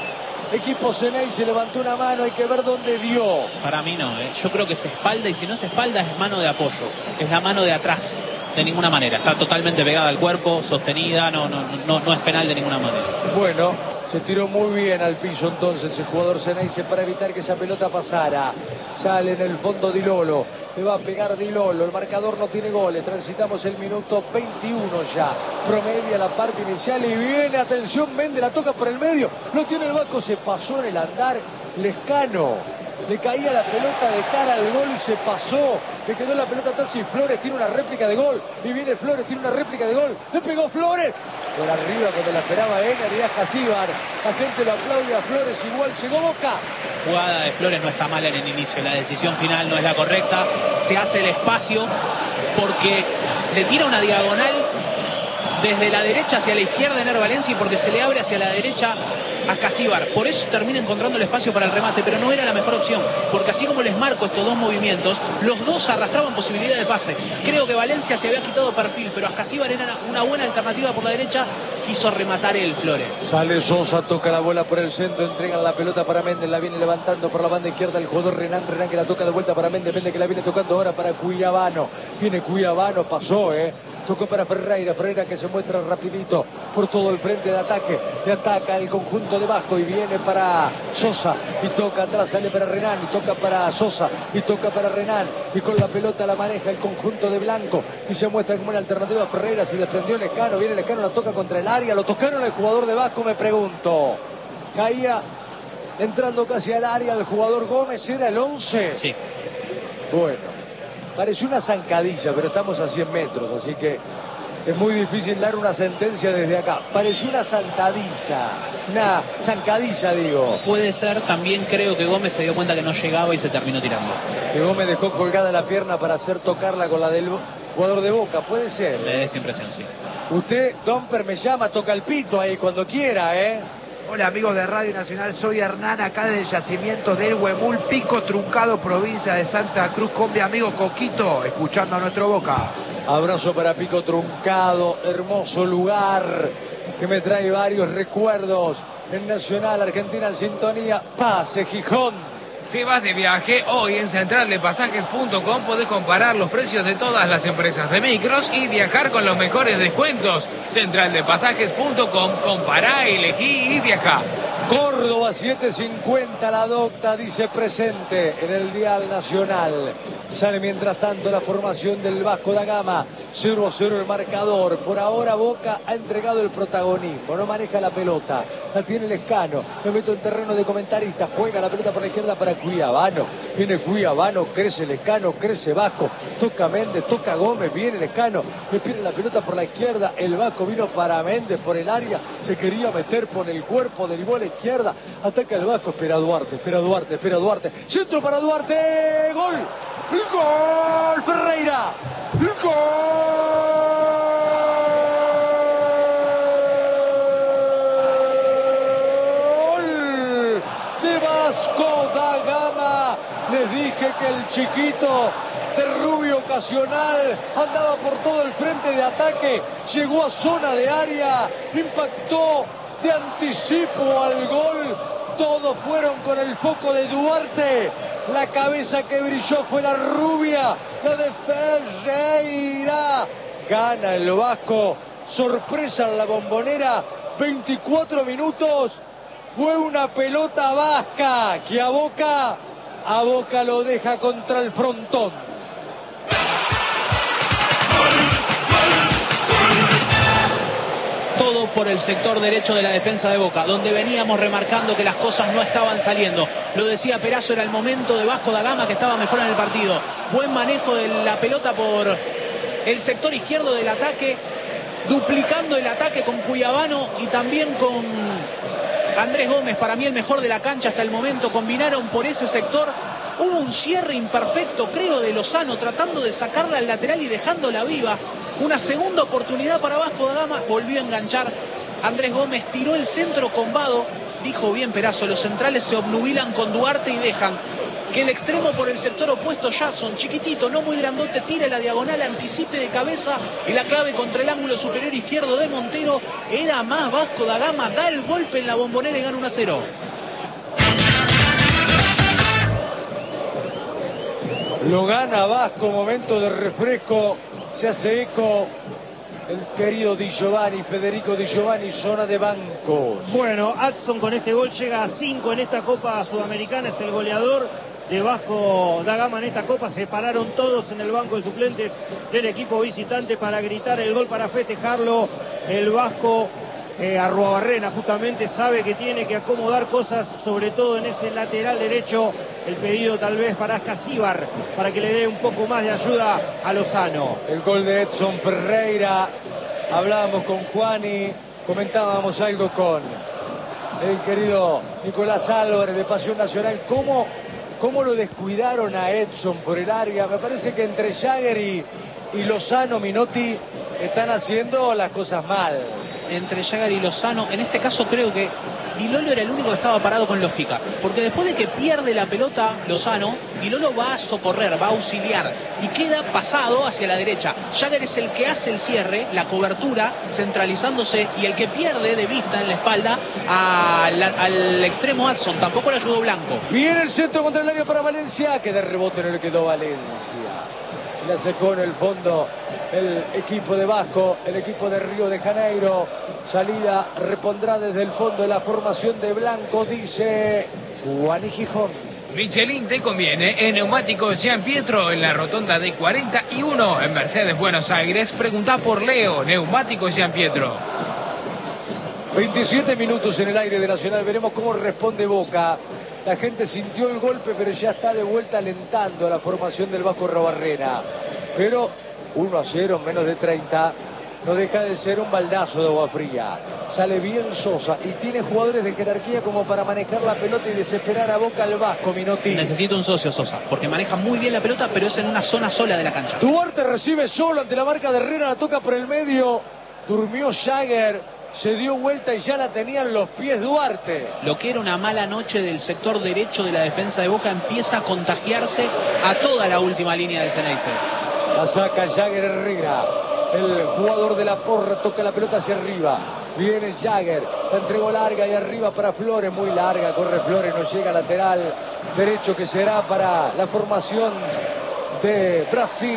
equipo Ceney se levantó una mano, hay que ver dónde dio. Para mí no, ¿eh? Yo creo que es espalda y si no es espalda es mano de apoyo, es la mano de atrás, de ninguna manera, está totalmente pegada al cuerpo, sostenida, no, no, no, no es penal de ninguna manera. Bueno, se tiró muy bien al piso entonces el jugador Ceneice para evitar que esa pelota pasara. Sale en el fondo Di Lolo, le va a pegar Di Lolo, el marcador no tiene goles, transitamos el minuto veintiuno ya, promedia la parte inicial y viene, atención, Méndez la toca por el medio, no tiene el Vasco, se pasó en el andar Lescano, le caía la pelota de cara al gol y se pasó, le quedó la pelota atrás y Flores tiene una réplica de gol, y viene Flores, tiene una réplica de gol, le pegó Flores, por arriba cuando la esperaba Ener y Acasíbar, la gente lo aplaude a Flores, igual llegó Boca. Jugada de Flores no está mala en el inicio, la decisión final no es la correcta, se hace el espacio porque le tira una diagonal desde la derecha hacia la izquierda de Ener Valencia y porque se le abre hacia la derecha a Acasíbar, por eso termina encontrando el espacio para el remate, pero no era la mejor opción, porque así como les marco estos dos movimientos, los dos arrastraban posibilidad de pase. Creo que Valencia se había quitado perfil, pero Acasíbar era una buena alternativa por la derecha, quiso rematar el Flores. Sale Sosa, toca la bola por el centro, entregan la pelota para Méndez, la viene levantando por la banda izquierda el jugador Renan, Renan que la toca de vuelta para Méndez, Méndez que la viene tocando ahora para Cuyabano, viene Cuyabano, pasó, eh, tocó para Ferreira, Ferreira que se muestra rapidito por todo el frente de ataque, le ataca el conjunto de Vasco y viene para Sosa y toca atrás, sale para Renan y toca para Sosa y toca para Renan y con la pelota la maneja el conjunto de Blanco y se muestra como una alternativa. Ferreira se desprendió Lescano, viene Lescano, la toca contra el área, lo tocaron al jugador de Vasco, me pregunto, caía entrando casi al área el jugador Gómez, ¿era el once? Sí. Bueno, pareció una zancadilla, pero estamos a cien metros, así que es muy difícil dar una sentencia desde acá. Pareció una zancadilla, una zancadilla, digo. Puede ser, también creo que Gómez se dio cuenta que no llegaba y se terminó tirando. Que Gómez dejó colgada la pierna para hacer tocarla con la del jugador de Boca, puede ser. Le esa impresión, sí. Usted, Domper, me llama, toca el pito ahí cuando quiera, ¿eh? Hola amigos de Radio Nacional, soy Hernán, acá del yacimiento del Huemul, Pico Truncado, provincia de Santa Cruz, con mi amigo Coquito, escuchando a nuestro Boca. Abrazo para Pico Truncado, hermoso lugar que me trae varios recuerdos. En Nacional, Argentina en sintonía, pase Gijón. ¿Te vas de viaje? Hoy en central de pasajes punto com podés comparar los precios de todas las empresas de micros y viajar con los mejores descuentos. central de pasajes punto com, compará, elegí y viajá. Córdoba siete cincuenta, la docta dice presente en el dial nacional. Sale mientras tanto la formación del Vasco da Gama, cero a cero el marcador. Por ahora Boca ha entregado el protagonismo, no maneja la pelota, la tiene Lescano. Me meto en terreno de comentarista, juega la pelota por la izquierda para Cuiabano. Viene Cuiabano, crece Lescano, crece Vasco, toca Méndez, toca Gómez, viene Lescano, le pierde la pelota por la izquierda. El Vasco vino para Méndez por el área, se quería meter por el cuerpo, derivó a la izquierda, ataca el Vasco, espera Duarte, espera Duarte, espera Duarte, centro para Duarte, gol. ¡El gol! ¡Ferreira! ¡El gol! De Vasco da Gama. Les dije que el chiquito de rubio ocasional andaba por todo el frente de ataque, llegó a zona de área, impactó de anticipo al gol. Todos fueron con el foco de Duarte. La cabeza que brilló fue la rubia, la de Ferreira. Gana el Vasco. Sorpresa en la Bombonera. veinticuatro minutos. Fue una pelota vasca que a Boca, a Boca lo deja contra el frontón. Todo por el sector derecho de la defensa de Boca, donde veníamos remarcando que las cosas no estaban saliendo. Lo decía Perazo, era el momento de Vasco da Gama, que estaba mejor en el partido. Buen manejo de la pelota por el sector izquierdo del ataque, duplicando el ataque con Cuiabano y también con Andrés Gómez, para mí el mejor de la cancha hasta el momento. Combinaron por ese sector. Hubo un cierre imperfecto, creo, de Lozano, tratando de sacarla al lateral y dejándola viva. Una segunda oportunidad para Vasco da Gama, volvió a enganchar Andrés Gómez, tiró el centro con Vado. Dijo bien Perazo, los centrales se obnubilan con Duarte y dejan que el extremo por el sector opuesto, Jackson, chiquitito, no muy grandote, tire la diagonal, anticipe de cabeza y la clave contra el ángulo superior izquierdo de Montero. Era más Vasco da Gama, da el golpe en la Bombonera y gana uno a cero. Lo gana Vasco, momento de refresco, se hace eco el querido Di Giovanni, Federico Di Giovanni, zona de bancos. Bueno, Adson con este gol llega a cinco en esta Copa Sudamericana, es el goleador de Vasco da Gama en esta Copa. Se pararon todos en el banco de suplentes del equipo visitante para gritar el gol, para festejarlo. El Vasco eh, Arruabarrena justamente sabe que tiene que acomodar cosas, sobre todo en ese lateral derecho. El pedido tal vez para Ascasíbar, para que le dé un poco más de ayuda a Lozano. El gol de Edson Ferreira. Hablábamos con Juani, comentábamos algo con el querido Nicolás Álvarez de Pasión Nacional. ¿Cómo, cómo lo descuidaron a Edson por el área? Me parece que entre Jagger y, y Lozano, Minotti están haciendo las cosas mal. Entre Jagger y Lozano, en este caso creo que Di Lolo era el único que estaba parado con lógica, porque después de que pierde la pelota Lozano, Di Lolo va a socorrer, va a auxiliar y queda pasado hacia la derecha. Jagger es el que hace el cierre, la cobertura, centralizándose, y el que pierde de vista en la espalda a la, al extremo Adson. Tampoco le ayudó Blanco. Viene el centro contra el área para Valencia, que de rebote no le quedó Valencia. La sacó en el fondo el equipo de Vasco, el equipo de Río de Janeiro. Salida repondrá desde el fondo de la formación de Blanco, dice Juan y Gijón. Michelin te conviene en Neumáticos Gian Pietro en la rotonda de cuarenta y uno en Mercedes, Buenos Aires. Preguntá por Leo, Neumáticos Gian Pietro. veintisiete minutos en el aire de Nacional, veremos cómo responde Boca. La gente sintió el golpe, pero ya está de vuelta alentando a la formación del Vasco Arruabarrena. Pero uno a cero, menos de treinta, no deja de ser un baldazo de agua fría. Sale bien Sosa y tiene jugadores de jerarquía como para manejar la pelota y desesperar a Boca al Vasco, Minotti. Necesita un socio Sosa, porque maneja muy bien la pelota, pero es en una zona sola de la cancha. Duarte recibe solo ante la marca de Herrera, la toca por el medio. Durmió Jagger. Se dio vuelta y ya la tenían los pies Duarte. Lo que era una mala noche del sector derecho de la defensa de Boca empieza a contagiarse a toda la última línea del Ceneice. La saca Jagger Herrera. El jugador de la Porra toca la pelota hacia arriba. Viene Jagger. La entregó larga y arriba para Flores, muy larga, corre Flores, no llega lateral derecho que será para la formación de Brasil.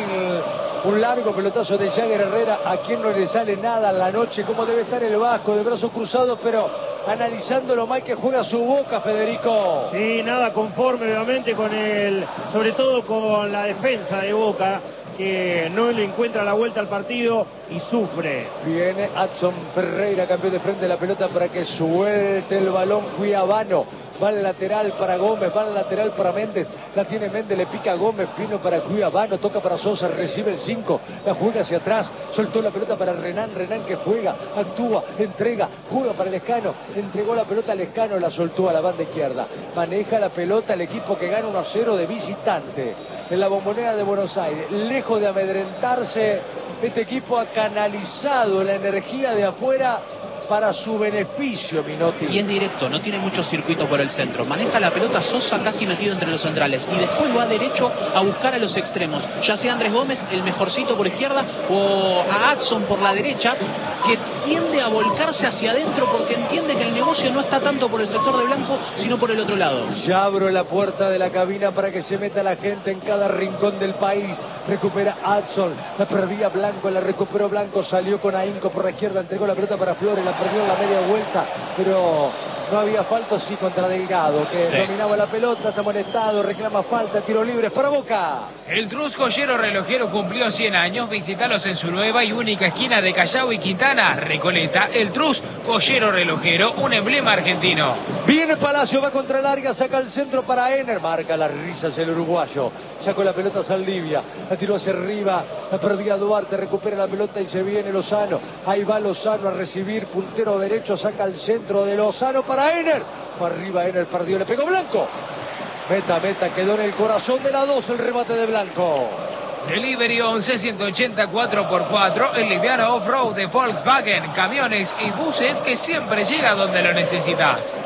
Un largo pelotazo de Jagger Herrera, a quien no le sale nada en la noche, como debe estar el Vasco, de brazos cruzados, pero analizando lo mal que juega su Boca, Federico. Sí, nada conforme obviamente con el, sobre todo con la defensa de Boca, que no le encuentra la vuelta al partido y sufre. Viene Adson Ferreira, campeón de frente de la pelota para que suelte el balón Cuiabano. Va al lateral para Gómez, va al lateral para Méndez. La tiene Méndez, le pica a Gómez, Pino para Cuiabano, toca para Sosa, recibe el cinco, la juega hacia atrás, soltó la pelota para Renan, Renan que juega, actúa, entrega, juega para Lescano, entregó la pelota a Lescano, la soltó a la banda izquierda. Maneja la pelota el equipo que gana uno a cero de visitante en la Bombonera de Buenos Aires. Lejos de amedrentarse, este equipo ha canalizado la energía de afuera para su beneficio, Minotti. Y es directo, no tiene muchos circuitos por el centro. Maneja la pelota Sosa casi metido entre los centrales. Y después va derecho a buscar a los extremos. Ya sea Andrés Gómez, el mejorcito por izquierda, o a Adson por la derecha, que tiende a volcarse hacia adentro porque entiende que el negocio no está tanto por el sector de Blanco, sino por el otro lado. Ya abro la puerta de la cabina para que se meta la gente en cada rincón del país. Recupera Adson, la perdía Blanco, la recuperó Blanco, salió con ahínco por la izquierda, entregó la pelota para Flores, la perdió en la media vuelta, pero no había falta, sí, contra Delgado, que sí dominaba la pelota, está molestado, reclama falta, tiro libre para Boca. El Trus Joyero Relojero cumplió cien años, visítalos en su nueva y única esquina de Callao y Quintana, Recoleta. El Trus Joyero Relojero, un emblema argentino. Viene Palacio, va contra larga, saca el centro para Ener, marca las risas el uruguayo, sacó la pelota Saldivia, la tiró hacia arriba, la perdía Duarte, recupera la pelota y se viene Lozano, ahí va Lozano a recibir, puntero derecho, saca el centro de Lozano para Ener, fue arriba Ener, perdió, le pegó Blanco, meta, meta, quedó en el corazón de la dos el remate de Blanco. Delivery once ciento ochenta cuatro por cuatro, el liviano off-road de Volkswagen, camiones y buses que siempre llega donde lo necesitas.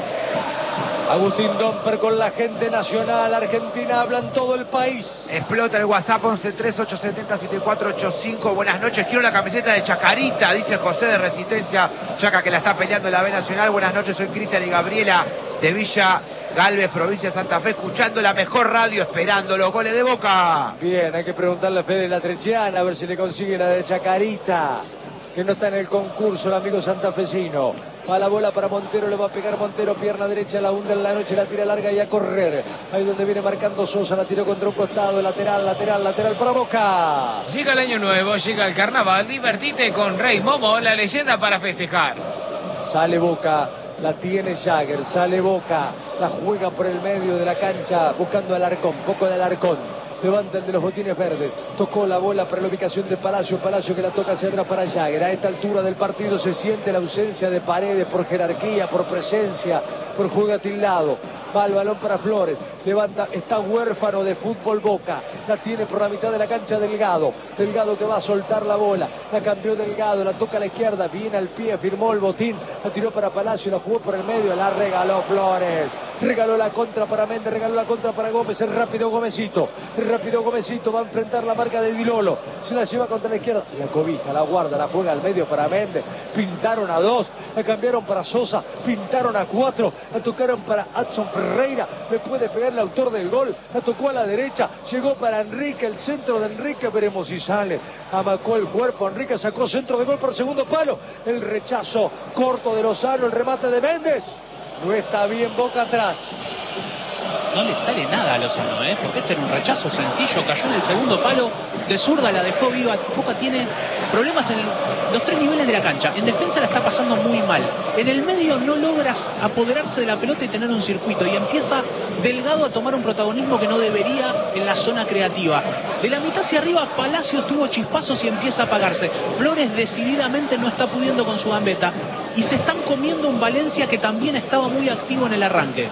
Agustín Domper con la gente nacional argentina, habla en todo el país. Explota el WhatsApp once tres ocho siete cero siete cuatro ocho cinco. Buenas noches, quiero la camiseta de Chacarita, dice José de Resistencia Chaca, que la está peleando en la B Nacional. Buenas noches, soy Cristian y Gabriela de Villa Galvez, provincia de Santa Fe, escuchando la mejor radio, esperando los goles de Boca. Bien, hay que preguntarle a Fede Latrechiana a ver si le consigue la de Chacarita, que no está en el concurso el amigo santafesino. Va la bola para Montero, le va a pegar Montero, pierna derecha, la hunde en la noche, la tira larga y a correr. Ahí donde viene marcando Sosa, la tiró contra un costado, lateral, lateral, lateral para Boca. Llega el año nuevo, llega el carnaval, divertite con Rey Momo, la leyenda para festejar. Sale Boca, la tiene Jagger, sale Boca, la juega por el medio de la cancha, buscando al Alarcón, poco de Alarcón. Levanta el de los botines verdes, tocó la bola para la ubicación de Palacio, Palacio que la toca hacia atrás para Jagger. A esta altura del partido se siente la ausencia de Paredes por jerarquía, por presencia, por juego atildado. Va el balón para Flores, levanta, está huérfano de fútbol Boca, la tiene por la mitad de la cancha Delgado, Delgado que va a soltar la bola, la cambió Delgado, la toca a la izquierda, viene al pie, firmó el botín, la tiró para Palacio, la jugó por el medio, la regaló Flores, regaló la contra para Méndez, regaló la contra para Gómez, el rápido Gómezito, el rápido Gómezito va a enfrentar la marca de Dilolo, se la lleva contra la izquierda, la cobija, la guarda, la juega al medio para Méndez, pintaron a dos, la cambiaron para Sosa, pintaron a cuatro, la tocaron para Adson Ferreira, le puede pegar el autor del gol, la tocó a la derecha, llegó para Enrique, el centro de Enrique, veremos si sale, amacó el cuerpo, Enrique sacó centro de gol para el segundo palo, el rechazo corto de Lozano, el remate de Méndez, no está bien Boca atrás. No le sale nada a Lozano, ¿eh? Porque este era un rechazo sencillo, cayó en el segundo palo, de zurda la dejó viva. Boca tiene problemas en los tres niveles de la cancha. En defensa la está pasando muy mal. En el medio no logras apoderarse de la pelota y tener un circuito. Y empieza Delgado a tomar un protagonismo que no debería en la zona creativa. De la mitad hacia arriba, Palacios tuvo chispazos y empieza a apagarse. Flores decididamente no está pudiendo con su gambeta. Y se están comiendo un Valencia que también estaba muy activo en el arranque.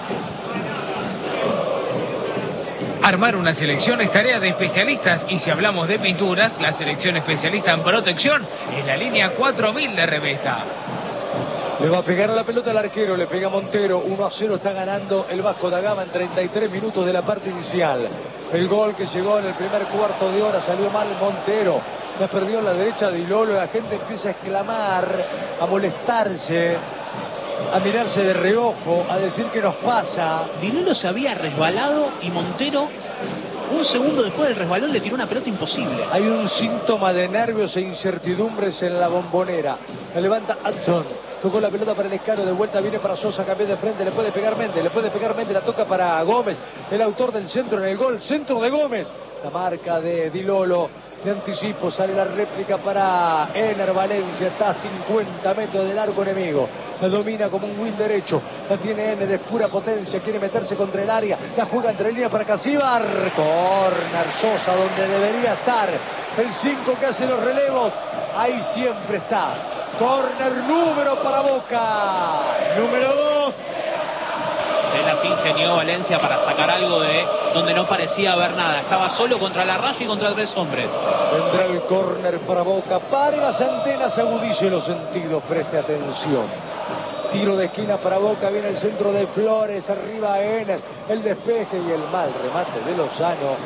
Armar una selección es tarea de especialistas y si hablamos de pinturas, la selección especialista en protección es la línea cuatro mil de Revesta. Le va a pegar a la pelota al arquero, le pega Montero, uno a cero está ganando el Vasco da Gama en treinta y tres minutos de la parte inicial. El gol que llegó en el primer cuarto de hora salió mal Montero, la perdió en la derecha de Dilolo, la gente empieza a exclamar, a molestarse. a mirarse de reojo, a decir qué nos pasa. Di Lolo se había resbalado y Montero, un segundo después del resbalón, le tiró una pelota imposible. Hay un síntoma de nervios e incertidumbres en la Bombonera. La levanta Hudson. Tocó la pelota para el Escano, de vuelta viene para Sosa, cambió de frente, le puede pegar Méndez, le puede pegar Méndez, la toca para Gómez, el autor del centro en el gol, centro de Gómez. La marca de Di Lolo, de anticipo, sale la réplica para Ener Valencia, está a cincuenta metros del arco enemigo. La domina como un win derecho, la tiene Ener, es pura potencia, quiere meterse contra el área, la juega entre líneas para Casíbar. Corner Sosa, donde debería estar el cinco que hace los relevos, ahí siempre está. Corner número para Boca. Número dos. Se las ingenió Valencia para sacar algo de donde no parecía haber nada. Estaba solo contra la raya y contra tres hombres. Vendrá el córner para Boca. Pare las antenas, agudice los sentidos, preste atención. Tiro de esquina para Boca, viene el centro de Flores, arriba Ener, el despeje y el mal remate de Lozano,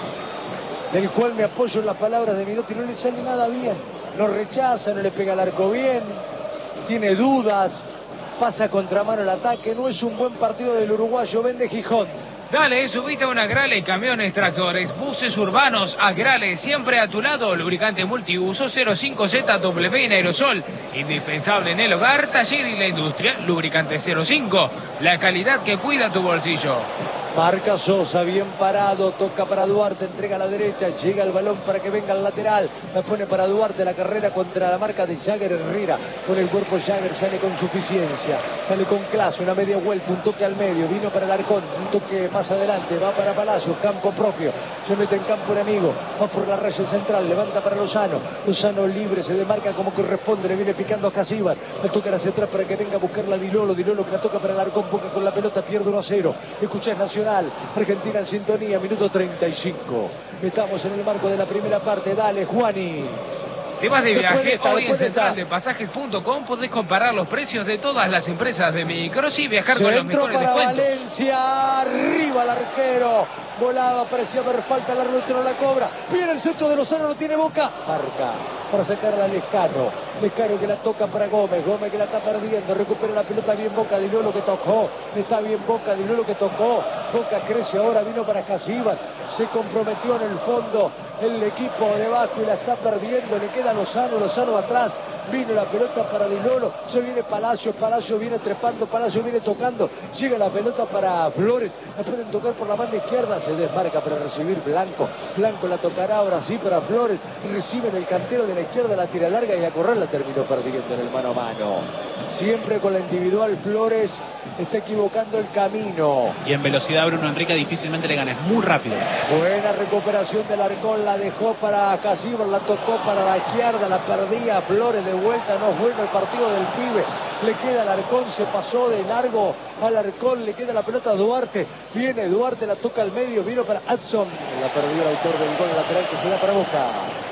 del cual me apoyo en las palabras de Menotti. No le sale nada bien, no rechaza, no le pega al arco bien, tiene dudas, pasa contramano el ataque. No es un buen partido del uruguayo. Vende Gijón. Dale, subite a una Agrale, camiones, tractores, buses urbanos, Agrale, siempre a tu lado, lubricante multiuso cero cinco Z W en aerosol, indispensable en el hogar, taller y la industria, lubricante cero cinco, la calidad que cuida tu bolsillo. Marca Sosa, bien parado, toca para Duarte, entrega a la derecha, llega el balón para que venga al lateral, la pone para Duarte, la carrera contra la marca de Jagger Herrera, con el cuerpo Jagger, sale con suficiencia, sale con clase, una media vuelta, un toque al medio, vino para el Arcón, un toque más adelante, va para Palacio, campo propio, se mete en campo enemigo, va por la raya central, levanta para Lozano, Lozano libre, se demarca como corresponde, le viene picando a Casíbar, la toca hacia atrás para que venga a buscarla Di Lolo, Di Lolo que la toca para el Arcón, Boca con la pelota, pierde uno a cero, escuchás Nacional, Argentina en sintonía, minuto treinta y cinco. Estamos en el marco de la primera parte. Dale, Juani. ¿Te vas de viaje? De esta, Hoy en de central de pasajes punto com podés comparar los precios de todas las empresas de micros y viajar con los mejores para descuentos. Valencia, arriba el arquero. Volaba, parecía haber falta, el árbitro la cobra. Viene el centro de Lozano, lo tiene Boca. Marca para sacarla al Lescano. Lescano que la toca para Gómez. Gómez que la está perdiendo. Recupera la pelota bien Boca. Di Lolo que tocó. Está bien Boca. Di Lolo que tocó. Boca crece ahora. Vino para Casíbar. Se comprometió en el fondo el equipo de Vasco y la está perdiendo. Le queda Lozano. Lozano atrás. Vino la pelota para Di Lolo. Se viene Palacio. Palacio viene trepando. Palacio viene tocando. Llega la pelota para Flores. La pueden tocar por la banda izquierda. Se desmarca para recibir Blanco. Blanco la tocará ahora sí para Flores. Recibe en el cantero de la izquierda, la tira larga y a correr la terminó perdiendo en el mano a mano. Siempre con la individual Flores está equivocando el camino. Y en velocidad Bruno Enrique difícilmente le gana, es muy rápido. Buena recuperación del Arcón, la dejó para Casíbar, la tocó para la izquierda, la perdía Flores de vuelta. No es bueno el partido del pibe. Le queda al Arcón, se pasó de largo al Arcón, le queda la pelota a Duarte. Viene Duarte, la toca al medio, vino para Hudson. La perdió el autor del gol lateral que se da para Boca.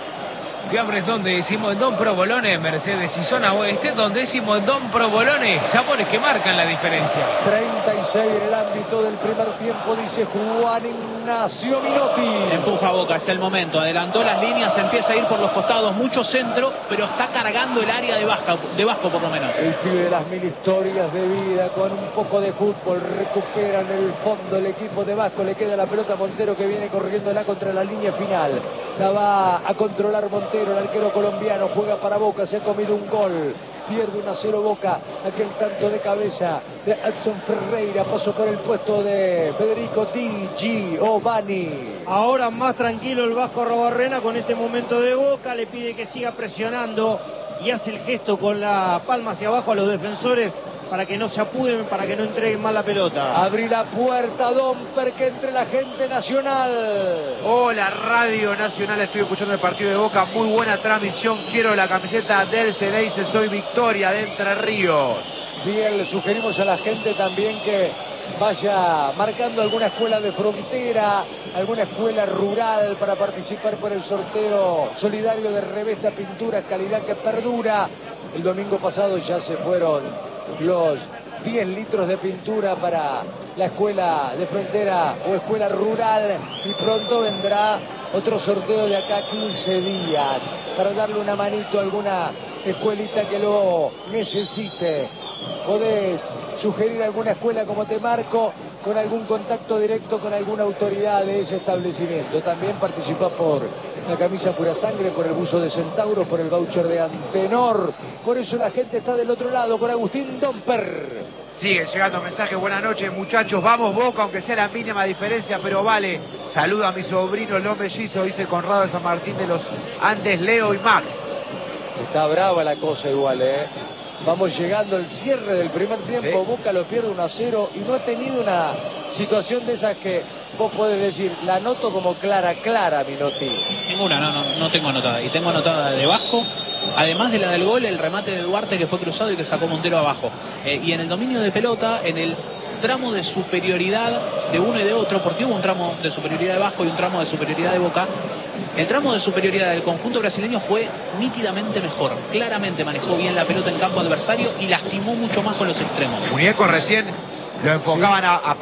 Fiambres donde decimos Don Provolone, Mercedes y zona oeste, donde decimos Don Provolone, sabores que marcan la diferencia. treinta y seis en el ámbito del primer tiempo, dice Juan Ignacio Menotti. Empuja Boca, es el momento, adelantó las líneas, empieza a ir por los costados, mucho centro, pero está cargando el área de Vasco, de Vasco por lo menos. El pibe de las mil historias de vida, con un poco de fútbol, recuperan el fondo el equipo de Vasco, le queda la pelota a Montero que viene corriéndola contra la línea final. La va a controlar Montero, el arquero colombiano, juega para Boca, se ha comido un gol. Pierde uno a cero Boca, aquel tanto de cabeza de Hudson Ferreira, pasó por el puesto de Federico Di Giovanni. Ahora más tranquilo el Vasco Arrobarrena con este momento de Boca, le pide que siga presionando y hace el gesto con la palma hacia abajo a los defensores para que no se apuden, para que no entreguen mal la pelota. Abrí la puerta, Domper, que entre la gente nacional. Hola, Radio Nacional, estoy escuchando el partido de Boca, muy buena transmisión, quiero la camiseta del Ceneice, soy Victoria de Entre Ríos. Bien, le sugerimos a la gente también que vaya marcando alguna escuela de frontera, alguna escuela rural para participar por el sorteo solidario de Revesta Pinturas, calidad que perdura. El domingo pasado ya se fueron los diez litros de pintura para la escuela de frontera o escuela rural y pronto vendrá otro sorteo de acá a quince días para darle una manito a alguna escuelita que lo necesite. podés sugerir alguna escuela, como te marco, con algún contacto directo con alguna autoridad de ese establecimiento. También participás por la camisa Pura Sangre, por el buzo de Centauro, por el voucher de Antenor. Por eso la gente está del otro lado con Agustín Domper. Sigue llegando mensajes, buenas noches muchachos, vamos Boca, aunque sea la mínima diferencia, pero vale. Saluda a mi sobrino, el mellizo, dice Conrado de San Martín de los Andes, Leo y Max. Está brava la cosa igual, ¿eh? Vamos llegando al cierre del primer tiempo, sí. Boca lo pierde uno a cero y no ha tenido una situación de esas que vos podés decir, la anoto como clara, clara, Minotti. Ninguna, no, no, no tengo anotada. Y tengo anotada de Vasco, además de la del gol, el remate de Duarte que fue cruzado y que sacó Montero abajo. Eh, y en el dominio de pelota, en el tramo de superioridad de uno y de otro, porque hubo un tramo de superioridad de Vasco y un tramo de superioridad de Boca. El tramo de superioridad del conjunto brasileño fue nítidamente mejor. Claramente manejó bien la pelota en campo adversario y lastimó mucho más con los extremos. Muñeco recién lo enfocaban a, a